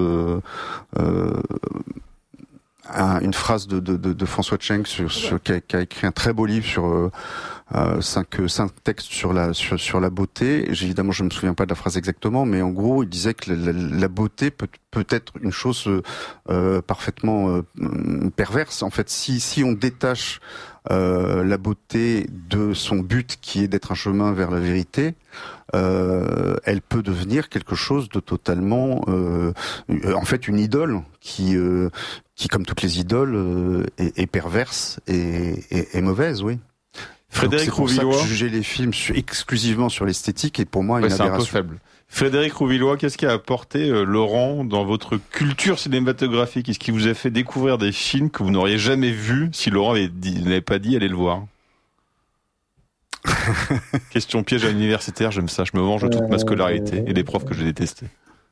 une phrase de François Cheng qui a écrit un très beau livre sur 5 textes sur la beauté. Évidemment, je me souviens pas de la phrase exactement, mais en gros, il disait que la beauté peut être une chose parfaitement perverse. En fait, si on détache la beauté de son but qui est d'être un chemin vers la vérité, elle peut devenir quelque chose de totalement en fait une idole qui comme toutes les idoles est perverse et mauvaise, oui. Frédéric Rouvillois, juger les films exclusivement sur l'esthétique est pour moi une aberration. C'est un peu faible. Frédéric Rouvillois, qu'est-ce qui a apporté Laurent dans votre culture cinématographique? Qu'est-ce qui vous a fait découvrir des films que vous n'auriez jamais vus si Laurent n'avait pas dit allez le voir? Question piège à l'universitaire, j'aime ça, je me venge de toute ma scolarité et des profs que j'ai détestés.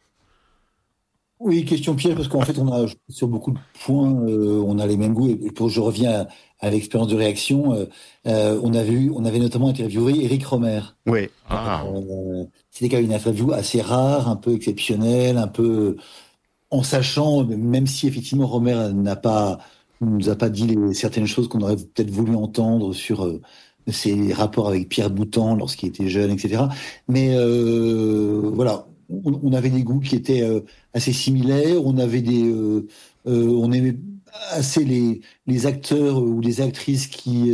Oui, question piège, parce qu'en fait, on a sur beaucoup de points, on a les mêmes goûts. Et je reviens à l'expérience de réaction. On avait notamment interviewé Éric Rohmer. Oui. C'était quand même une interview assez rare, un peu exceptionnelle, un peu en sachant, même si effectivement Rohmer nous a pas dit certaines choses qu'on aurait peut-être voulu entendre sur ses rapports avec Pierre Boutan lorsqu'il était jeune, etc. Mais voilà. On avait des goûts qui étaient assez similaires. On aimait assez les acteurs ou les actrices qui,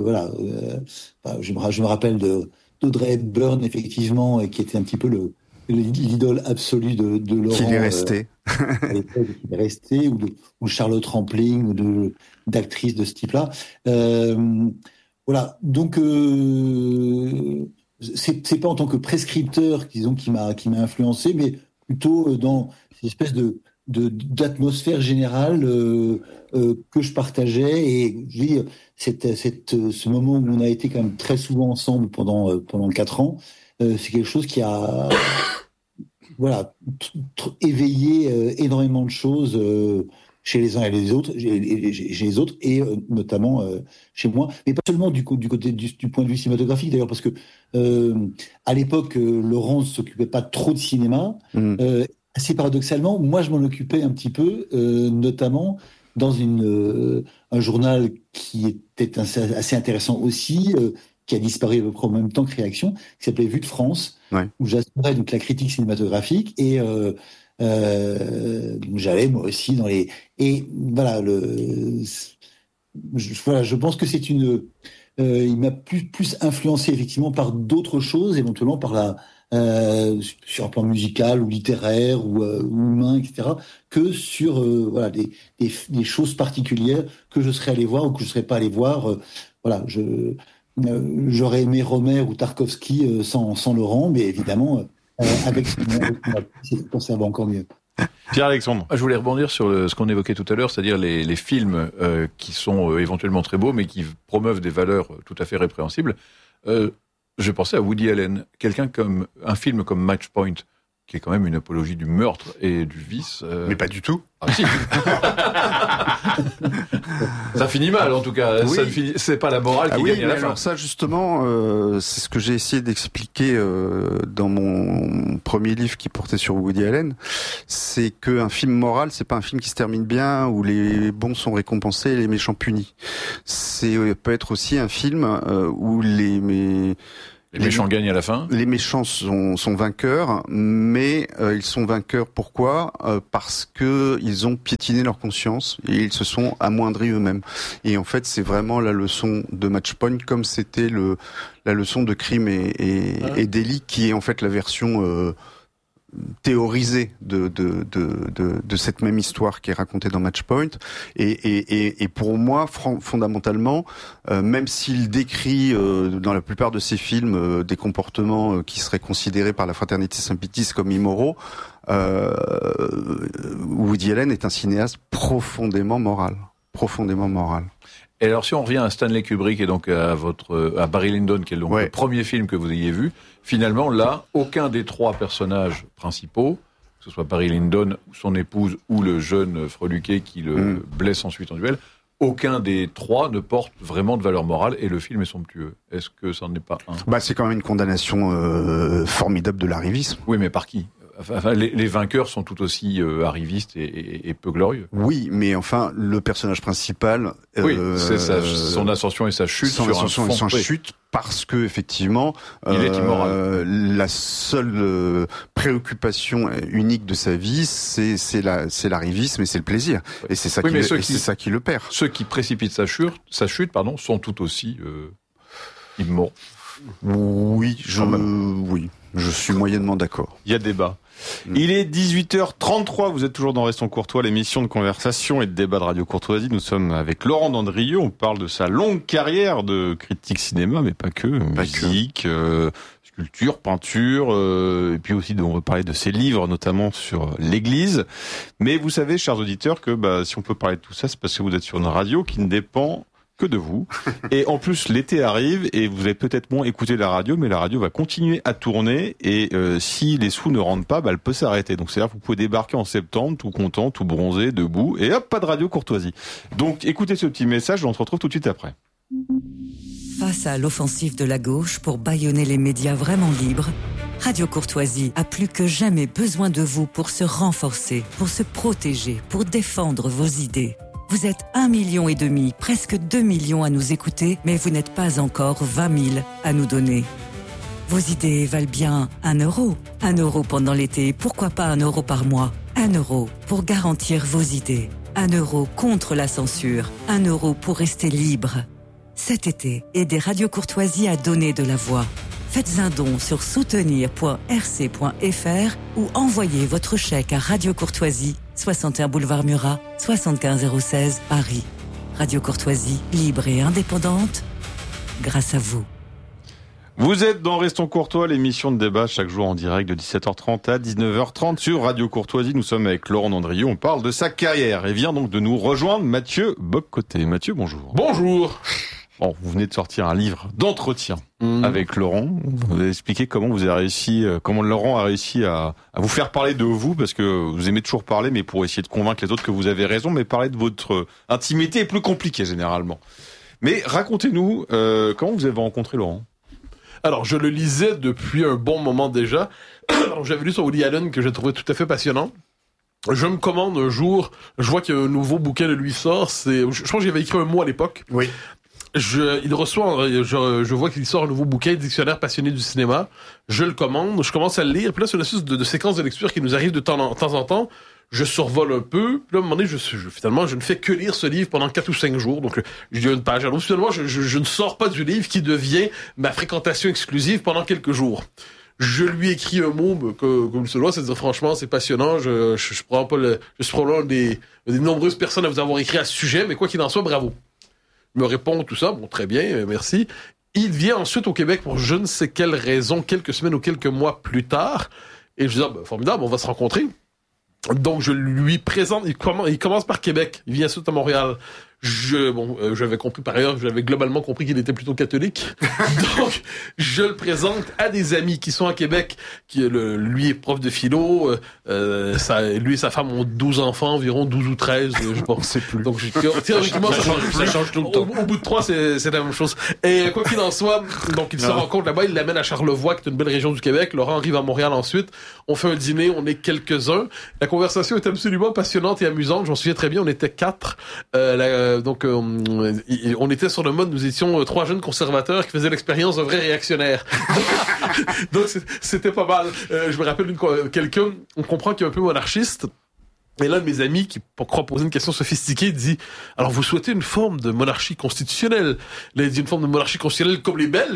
je me rappelle d'Audrey Hepburn effectivement, et qui était un petit peu l'idole absolue de Laurent. Qu'il est resté. Qu'il est resté, ou Charlotte Rampling, ou d'actrices de ce type-là. Voilà. Donc c'est pas en tant que prescripteur qui m'a influencé, mais plutôt dans cette espèce d'atmosphère générale que je partageais. Et je dis ce moment où on a été quand même très souvent ensemble pendant 4 ans, c'est quelque chose qui a éveillé énormément de choses chez les uns et les autres, chez les autres, et notamment chez moi, mais pas seulement du côté du point de vue cinématographique d'ailleurs, parce que à l'époque, Laurent s'occupait pas trop de cinéma. Assez paradoxalement, moi je m'en occupais un petit peu, notamment dans un journal qui était assez intéressant aussi, qui a disparu à peu près en même temps que Réaction, qui s'appelait Vue de France, où j'assurais donc la critique cinématographique, et j'allais moi aussi dans les et voilà je pense que c'est il m'a plus influencé effectivement par d'autres choses, éventuellement par sur un plan musical ou littéraire ou humain, etc., que sur des choses particulières que je serais allé voir ou que je serais pas allé voir. J'aurais aimé Romer ou Tarkovsky sans Laurent, mais évidemment avec ça va encore mieux. Pierre-Alexandre. Je voulais rebondir sur ce qu'on évoquait tout à l'heure, c'est-à-dire les films qui sont éventuellement très beaux, mais qui promeuvent des valeurs tout à fait répréhensibles. Je pensais à Woody Allen, un film comme Match Point, qui est quand même une apologie du meurtre et du vice. Mais pas du tout. Ah si. Ça finit mal en tout cas. Oui. C'est pas la morale qui gagne à la fin. Alors ça justement, c'est ce que j'ai essayé d'expliquer dans mon premier livre qui portait sur Woody Allen. C'est qu'un film moral, c'est pas un film qui se termine bien où les bons sont récompensés et les méchants punis. Peut être aussi un film où les méchants gagnent à la fin. Les méchants sont vainqueurs, mais ils sont vainqueurs pourquoi ? Parce que ils ont piétiné leur conscience et ils se sont amoindris eux-mêmes. Et en fait, c'est vraiment la leçon de Match Point, comme c'était la leçon de Crime et délit, qui est en fait la version théorisée de cette même histoire qui est racontée dans Match Point. Et pour moi, fondamentalement, même s'il décrit dans la plupart de ses films des comportements qui seraient considérés par la fraternité Saint-Pitié comme immoraux, Woody Allen est un cinéaste profondément moral. Et alors, si on revient à Stanley Kubrick et donc à Barry Lyndon, qui est donc le premier film que vous ayez vu, finalement, là, aucun des trois personnages principaux, que ce soit Barry Lyndon, son épouse ou le jeune freluquet qui le blesse ensuite en duel, aucun des trois ne porte vraiment de valeur morale et le film est somptueux. Est-ce que ça n'en est pas un ? C'est quand même une condamnation formidable de l'arrivisme. Oui, mais par qui ? Enfin, les vainqueurs sont tout aussi arrivistes et peu glorieux. Oui, mais enfin, le personnage principal... c'est son ascension et sa chute son chute parce que effectivement, il est immoral. La seule préoccupation unique de sa vie, c'est l'arrivisme et c'est le plaisir. Et c'est ça qui le perd. Ceux qui précipitent sa chute, sont tout aussi immoraux. Oui, je suis moyennement d'accord. Il y a débat. Il est 18h33, vous êtes toujours dans Restons Courtois, l'émission de conversation et de débat de Radio Courtoisie. Nous sommes avec Laurent Dandrieux, on parle de sa longue carrière de critique cinéma, mais pas que, musique, sculpture, peinture, et puis aussi on va parler de ses livres, notamment sur l'Église. Mais vous savez, chers auditeurs, que si on peut parler de tout ça, c'est parce que vous êtes sur une radio qui ne dépend que de vous. Et en plus, l'été arrive et vous allez peut-être moins écouter la radio, mais la radio va continuer à tourner et si les sous ne rentrent pas, elle peut s'arrêter. Donc c'est-à-dire que vous pouvez débarquer en septembre, tout content, tout bronzé, debout, et hop, pas de Radio Courtoisie. Donc écoutez ce petit message, on se retrouve tout de suite après. Face à l'offensive de la gauche pour bâillonner les médias vraiment libres, Radio Courtoisie a plus que jamais besoin de vous pour se renforcer, pour se protéger, pour défendre vos idées. Vous êtes 1,5 million, presque 2 millions à nous écouter, mais vous n'êtes pas encore 20 000 à nous donner. Vos idées valent bien 1 euro. 1 euro pendant l'été, pourquoi pas 1 euro par mois ? 1 euro pour garantir vos idées. 1 euro contre la censure. 1 euro pour rester libre. Cet été, aidez Radio Courtoisie à donner de la voix. Faites un don sur soutenir.rc.fr ou envoyez votre chèque à Radio Courtoisie, 61 boulevard Murat, 75016 Paris. Radio Courtoisie, libre et indépendante, grâce à vous. Vous êtes dans Restons Courtois, l'émission de débat chaque jour en direct de 17h30 à 19h30 sur Radio Courtoisie. Nous sommes avec Laurent Dandrieux, on parle de sa carrière et vient donc de nous rejoindre Mathieu Bock-Côté. Mathieu, bonjour. Bonjour. Bon, vous venez de sortir un livre d'entretien avec Laurent. Vous avez expliqué comment comment Laurent a réussi à vous faire parler de vous, parce que vous aimez toujours parler, mais pour essayer de convaincre les autres que vous avez raison, mais parler de votre intimité est plus compliqué généralement. Mais racontez-nous, comment vous avez rencontré Laurent ? Alors, je le lisais depuis un bon moment déjà. Alors, j'avais lu sur Woody Allen que j'ai trouvé tout à fait passionnant. Je me commande un jour, je vois qu'il y a un nouveau bouquin de lui sort. Je pense que j'avais écrit un mot à l'époque. Oui. il reçoit, je vois qu'il sort un nouveau bouquin, Dictionnaire passionné du cinéma. Je le commande, je commence à le lire. Puis là, c'est une espèce de séquence de lecture qui nous arrive de temps en temps. Je survole un peu. Puis là, à un moment donné, finalement, je ne fais que lire ce livre pendant 4 ou 5 jours. Donc, je lis une page à l'autre. Finalement, je ne sors pas du livre qui devient ma fréquentation exclusive pendant quelques jours. Je lui écris un mot comme se doit, c'est-à-dire franchement, c'est passionnant. Je suis probablement des nombreuses personnes à vous avoir écrit à ce sujet, mais quoi qu'il en soit, bravo. Il me répond tout ça, bon, très bien, merci. Il vient ensuite au Québec pour je ne sais quelle raison, quelques semaines ou quelques mois plus tard, et je dis formidable, on va se rencontrer. Donc je lui présente, il commence par Québec, il vient ensuite à Montréal. J'avais compris par ailleurs, j'avais globalement compris qu'il était plutôt catholique. Donc, je le présente à des amis qui sont à Québec, lui est prof de philo, lui et sa femme ont 12 enfants, environ 12 ou 13, je pense. C'est plus. Donc, théoriquement, ça change tout le temps. Au bout de 3, c'est la même chose. Et quoi qu'il en soit, donc, il se rencontre là-bas, il l'amène à Charlevoix, qui est une belle région du Québec. Laurent arrive à Montréal ensuite. On fait un dîner, on est quelques-uns. La conversation est absolument passionnante et amusante. J'en souviens très bien, on était 4. On était sur le mode, nous étions 3 jeunes conservateurs qui faisaient l'expérience d'un vrai réactionnaire. Donc c'était pas mal. Je me rappelle quelqu'un, on comprend qu'il est un peu monarchiste. Et l'un de mes amis, qui croit poser une question sophistiquée, dit « Alors, vous souhaitez une forme de monarchie constitutionnelle ?» Là, il dit « Une forme de monarchie constitutionnelle comme les Belges ?»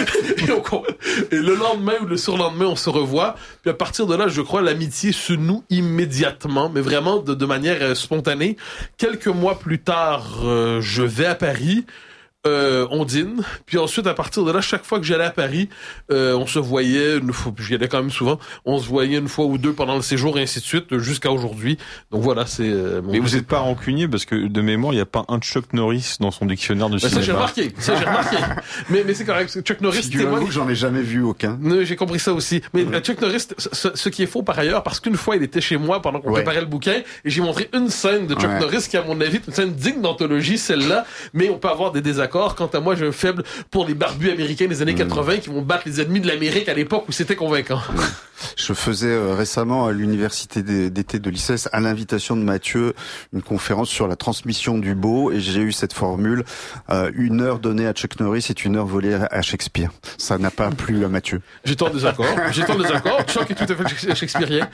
Et le lendemain ou le surlendemain, on se revoit. Puis à partir de là, je crois, l'amitié se noue immédiatement, mais vraiment de manière spontanée. Quelques mois plus tard, je vais à Paris. On dîne, puis ensuite à partir de là, chaque fois que j'allais à Paris, on se voyait une fois, j'y allais quand même souvent, on se voyait une fois ou deux pendant le séjour et ainsi de suite jusqu'à aujourd'hui. Donc voilà, c'est. Mais vous n'êtes pas rancunier parce que de mémoire, il n'y a pas un Chuck Norris dans son dictionnaire de cinéma. Ça j'ai remarqué. Mais c'est correct. Chuck Norris, figurez-vous que j'en ai jamais vu aucun. J'ai compris ça aussi. Mais Chuck Norris, ce qui est faux par ailleurs, parce qu'une fois il était chez moi pendant qu'on préparait le bouquin et j'ai montré une scène de Chuck Norris qui à mon avis est une scène digne d'anthologie, celle-là. Mais on peut avoir des désaccords. Quant à moi, j'ai un faible pour les barbus américains des années 80 qui vont battre les ennemis de l'Amérique à l'époque où c'était convaincant. Je faisais récemment à l'université d'été de l'ICES, à l'invitation de Mathieu, une conférence sur la transmission du beau, et j'ai eu cette formule 1 heure donnée à Chuck Norris est 1 heure volée à Shakespeare. Ça n'a pas plu à Mathieu. J'étais en désaccord. Chuck est tout à fait shakespearien.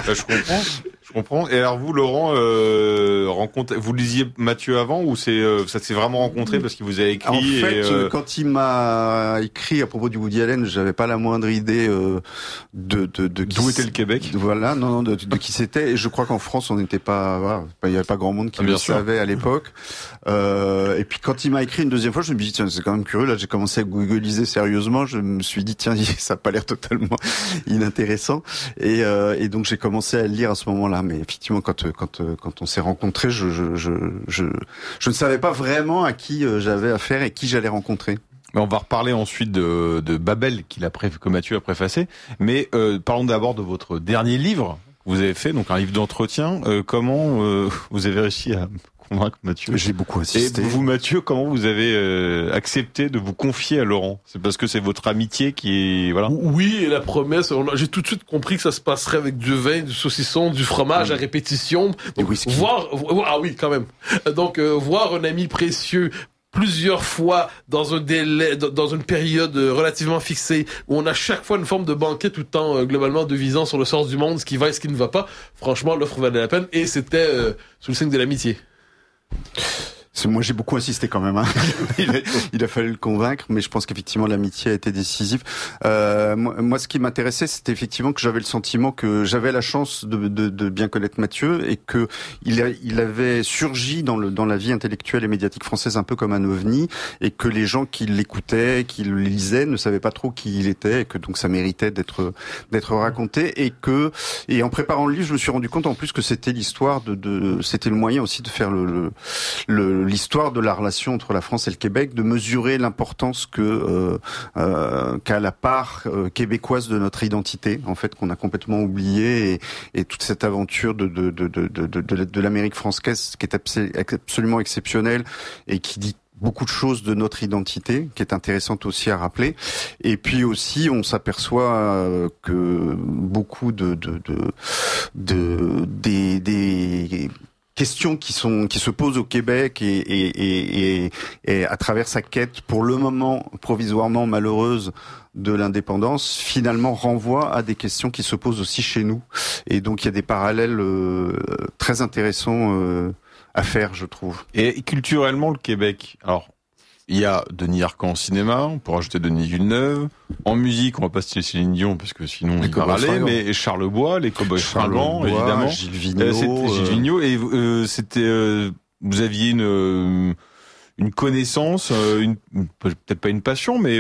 Je comprends. Et alors vous, Laurent, vous lisiez Mathieu avant ou ça s'est vraiment rencontré parce qu'il vous a écrit? En fait, quand il m'a écrit à propos du Woody Allen, j'avais pas la moindre idée de d'où était le Québec. Voilà, non, de qui c'était. Et je crois qu'en France, on n'était pas, voilà, il y avait pas grand monde qui le savait à l'époque. Et puis quand il m'a écrit une deuxième fois, je me suis dit tiens, c'est quand même curieux. Là, j'ai commencé à googliser sérieusement. Je me suis dit tiens, ça a pas l'air totalement inintéressant. Et donc j'ai commencé à le lire à ce moment-là. Mais effectivement, quand on s'est rencontrés, je ne savais pas vraiment à qui j'avais affaire et qui j'allais rencontrer. Mais on va reparler ensuite de Babel que Mathieu a préfacé. Mais parlons d'abord de votre dernier livre que vous avez fait, donc un livre d'entretien. Comment vous avez réussi à convaincre Mathieu? J'ai beaucoup assisté. Et vous, Mathieu, comment vous avez accepté de vous confier à Laurent? C'est parce que c'est votre amitié qui est... Voilà. Oui, et la promesse, j'ai tout de suite compris que ça se passerait avec du vin, du saucisson, du fromage à répétition. Et whisky. Ah oui, quand même. Donc, voir un ami précieux plusieurs fois dans un délai, dans une période relativement fixée, où on a chaque fois une forme de banquet tout le temps globalement devisant sur le sort du monde, ce qui va et ce qui ne va pas. Franchement, l'offre valait la peine et c'était sous le signe de l'amitié. Moi, j'ai beaucoup insisté quand même. Hein. Il a fallu le convaincre, mais je pense qu'effectivement l'amitié a été décisive. Moi, ce qui m'intéressait, c'était effectivement que j'avais le sentiment que j'avais la chance de bien connaître Mathieu et que il avait surgi dans la vie intellectuelle et médiatique française un peu comme un ovni, et que les gens qui l'écoutaient, qui le lisaient, ne savaient pas trop qui il était, et que donc ça méritait d'être raconté, et en préparant le livre, je me suis rendu compte en plus que c'était l'histoire c'était le moyen aussi de faire l'histoire de la relation entre la France et le Québec, de mesurer l'importance qu'a la part québécoise de notre identité, en fait, qu'on a complètement oubliée, et toute cette aventure de l'Amérique française qui est absolument exceptionnelle et qui dit beaucoup de choses de notre identité, qui est intéressante aussi à rappeler. Et puis aussi, on s'aperçoit que beaucoup des questions qui se posent au Québec et à travers sa quête pour le moment provisoirement malheureuse de l'indépendance, finalement renvoie à des questions qui se posent aussi chez nous. Et donc il y a des parallèles très intéressants à faire, je trouve. Et culturellement, le Québec, alors il y a Denis Arcand en cinéma, on peut rajouter Denis Villeneuve. En musique, on va pas citer Céline Dion parce que sinon il va râler, mais Charles Bois, les Cowboys Fringants, évidemment. Gilles Vigneault. C'était Gilles Vigneault et vous aviez une connaissance, peut-être pas une passion, mais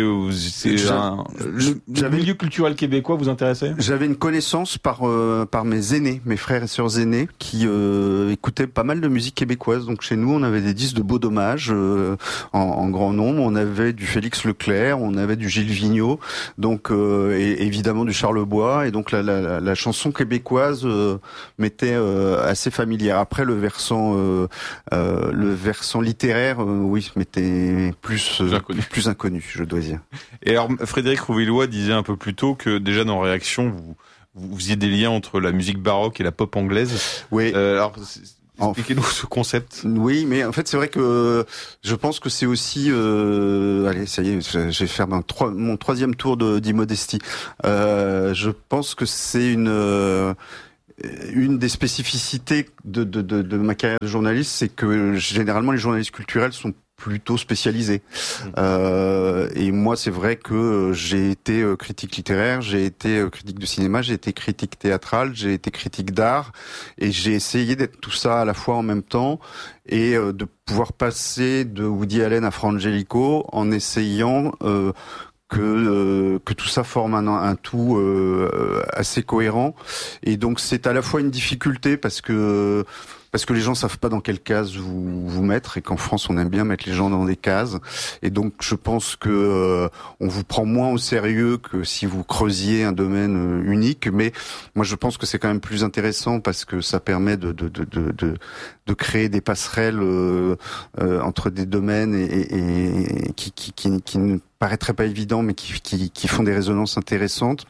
le milieu culturel québécois vous intéressait? J'avais une connaissance par mes aînés, mes frères et sœurs aînés, qui écoutaient pas mal de musique québécoise. Donc chez nous, on avait des disques de Beau Dommage en grand nombre. On avait du Félix Leclerc, on avait du Gilles Vigneault, donc et évidemment du Charles Bois. Et donc la chanson québécoise m'était assez familière. Après le versant littéraire. Oui, mais t'es plus inconnu, je dois dire. Et alors, Frédéric Rouvillois disait un peu plus tôt que déjà dans Réaction, vous faisiez des liens entre la musique baroque et la pop anglaise. Oui. Alors, expliquez-nous ce concept. Oui, mais en fait, c'est vrai que je pense que c'est aussi... allez, ça y est, je vais faire mon troisième tour d'immodestie. Je pense que c'est une des spécificités de ma carrière de journaliste, c'est que généralement les journalistes culturels sont plutôt spécialisés. Et moi, c'est vrai que j'ai été critique littéraire, j'ai été critique de cinéma, j'ai été critique théâtrale, j'ai été critique d'art, et j'ai essayé d'être tout ça à la fois en même temps et de pouvoir passer de Woody Allen à Fra Angelico en essayant que tout ça forme un tout assez cohérent. Et donc c'est à la fois une difficulté parce que les gens savent pas dans quelle case vous mettre, et qu'en France on aime bien mettre les gens dans des cases, et donc je pense que on vous prend moins au sérieux que si vous creusiez un domaine unique. Mais moi je pense que c'est quand même plus intéressant parce que ça permet de créer des passerelles entre des domaines et qui ne paraîtraient pas évidents, mais qui font des résonances intéressantes.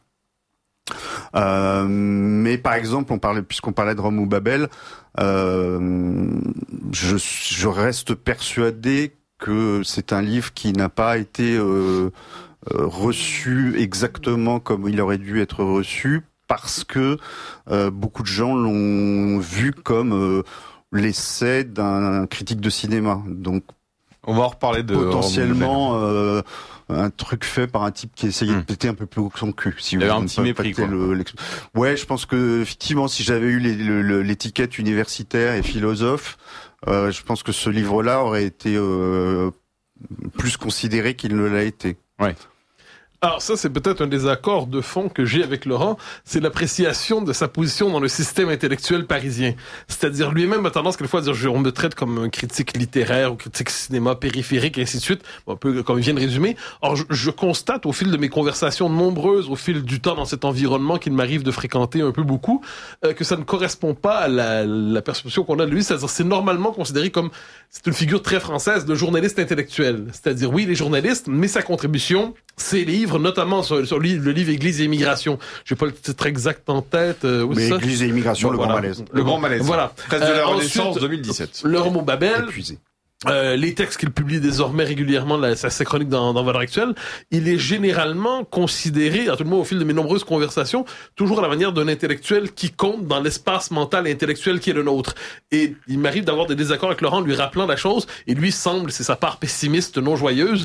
Mais par exemple, puisqu'on parlait de Rome ou Babel, je reste persuadé que c'est un livre qui n'a pas été reçu exactement comme il aurait dû être reçu, parce que beaucoup de gens l'ont vu comme l'essai d'un critique de cinéma. Donc, on va en reparler de potentiellement un truc fait par un type qui essayait de péter un peu plus haut que son cul. Si il y avait un petit mépris, quoi. Ouais, je pense que effectivement, si j'avais eu l'étiquette universitaire et philosophe, je pense que ce livre-là aurait été plus considéré qu'il ne l'a été. Ouais. Alors ça, c'est peut-être un désaccord de fond que j'ai avec Laurent, c'est l'appréciation de sa position dans le système intellectuel parisien. C'est-à-dire, lui-même a tendance quelquefois à dire, on me traite comme un critique littéraire ou critique cinéma périphérique, et ainsi de suite, un peu comme il vient de résumer. Or, je constate au fil de mes conversations nombreuses, au fil du temps dans cet environnement qu'il m'arrive de fréquenter un peu beaucoup, que ça ne correspond pas à la perception qu'on a de lui. C'est-à-dire, c'est normalement considéré comme, c'est une figure très française, de journaliste intellectuel. C'est-à-dire, oui, les journalistes, mais sa contribution, ses livres, notamment sur le livre Église et Immigration. J'ai pas le titre exact en tête. Mais Église et Immigration, bon, Grand Malaise. Le Grand Malaise. Voilà. Presse de la Renaissance 2017. Le Rome ou Babel. Épuisé. Les textes qu'il publie désormais régulièrement, sa chronique dans Valeurs Actuelles, il est généralement considéré, à tout le monde au fil de mes nombreuses conversations, toujours à la manière d'un intellectuel qui compte dans l'espace mental et intellectuel qui est le nôtre. Et il m'arrive d'avoir des désaccords avec Laurent, lui rappelant la chose, et lui semble, c'est sa part pessimiste non joyeuse,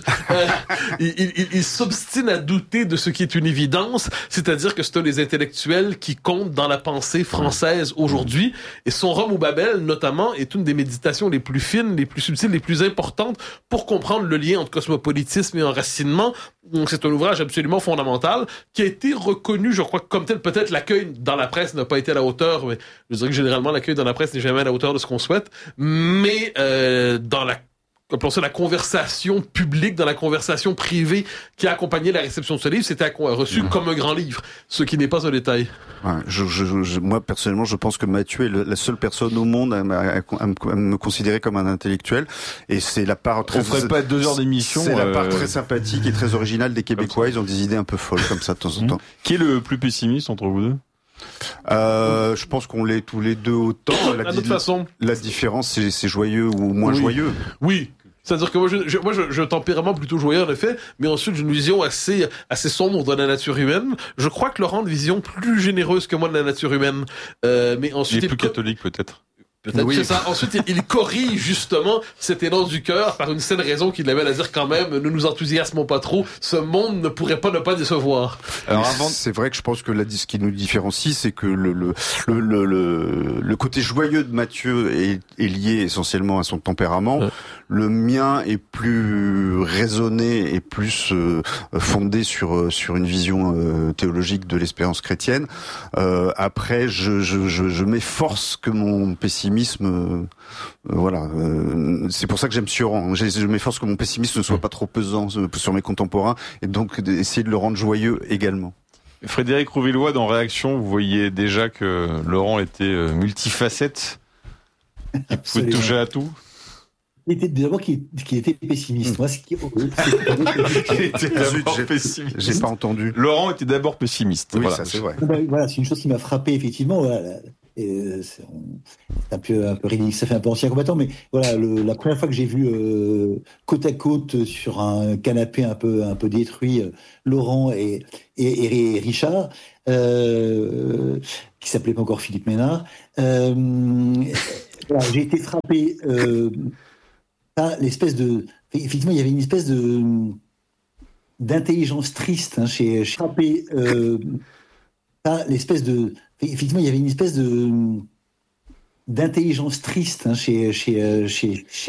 il s'obstine à douter de ce qui est une évidence, c'est-à-dire que c'est un des intellectuels qui compte dans la pensée française aujourd'hui, et son Rome ou Babel, notamment, est une des méditations les plus fines, les plus subtiles, les plus importantes pour comprendre le lien entre cosmopolitisme et enracinement. C'est un ouvrage absolument fondamental qui a été reconnu, je crois, comme tel. Peut-être l'accueil dans la presse n'a pas été à la hauteur, mais je dirais que généralement l'accueil dans la presse n'est jamais à la hauteur de ce qu'on souhaite, mais dans la conversation publique, dans la conversation privée qui a accompagné la réception de ce livre, c'était reçu comme un grand livre, ce qui n'est pas un détail. Ouais, moi, personnellement, je pense que Mathieu est la seule personne au monde à me considérer comme un intellectuel, et c'est la part très... On ferait pas 2 heures d'émission. C'est la part très sympathique et très originale des Québécois, ils ont des idées un peu folles comme ça de temps en temps. Qui est le plus pessimiste entre vous deux? Je pense qu'on l'est tous les deux autant. De toute façon. La différence, c'est joyeux ou moins joyeux. Oui. C'est-à-dire que moi, je tempérament plutôt joyeux en effet, mais ensuite j'ai une vision assez sombre de la nature humaine. Je crois que Laurent a une vision plus généreuse que moi de la nature humaine. Mais ensuite il est plus catholique peut-être. Peut-être c'est ça. Ensuite, il corrige justement cet élan du cœur par une saine raison qui l'amène à dire quand même, ne nous enthousiasmons pas trop, ce monde ne pourrait pas ne pas décevoir. Alors c'est vrai que je pense que ce qui nous différencie, c'est que le côté joyeux de Mathieu est lié essentiellement à son tempérament. Ouais. Le mien est plus raisonné et plus fondé sur une vision théologique de l'espérance chrétienne. Après, je m'efforce que mon pessimisme c'est pour ça que j'aime Sioran. Je m'efforce que mon pessimisme ne soit pas trop pesant sur mes contemporains et donc d'essayer de le rendre joyeux également. Frédéric Rouvillois, dans Réaction, vous voyez déjà que Laurent était multifacette, qui pouvait toucher à tout. Il était d'abord qu'il était pessimiste. Moi, il était d'abord pessimiste. J'ai pas entendu. Laurent était d'abord pessimiste. Oui, voilà. Ça c'est vrai. Voilà, c'est une chose qui m'a frappé effectivement. Voilà. C'est un peu ridicule, ça fait un peu ancien combattant, mais voilà, la première fois que j'ai vu côte à côte sur un canapé un peu détruit Laurent et Richard, qui s'appelait pas encore Philippe Ménard, voilà, j'ai été frappé par l'espèce de, effectivement, il y avait une espèce d'intelligence triste chez frappé par l'espèce de. Effectivement, il y avait une espèce d'intelligence triste chez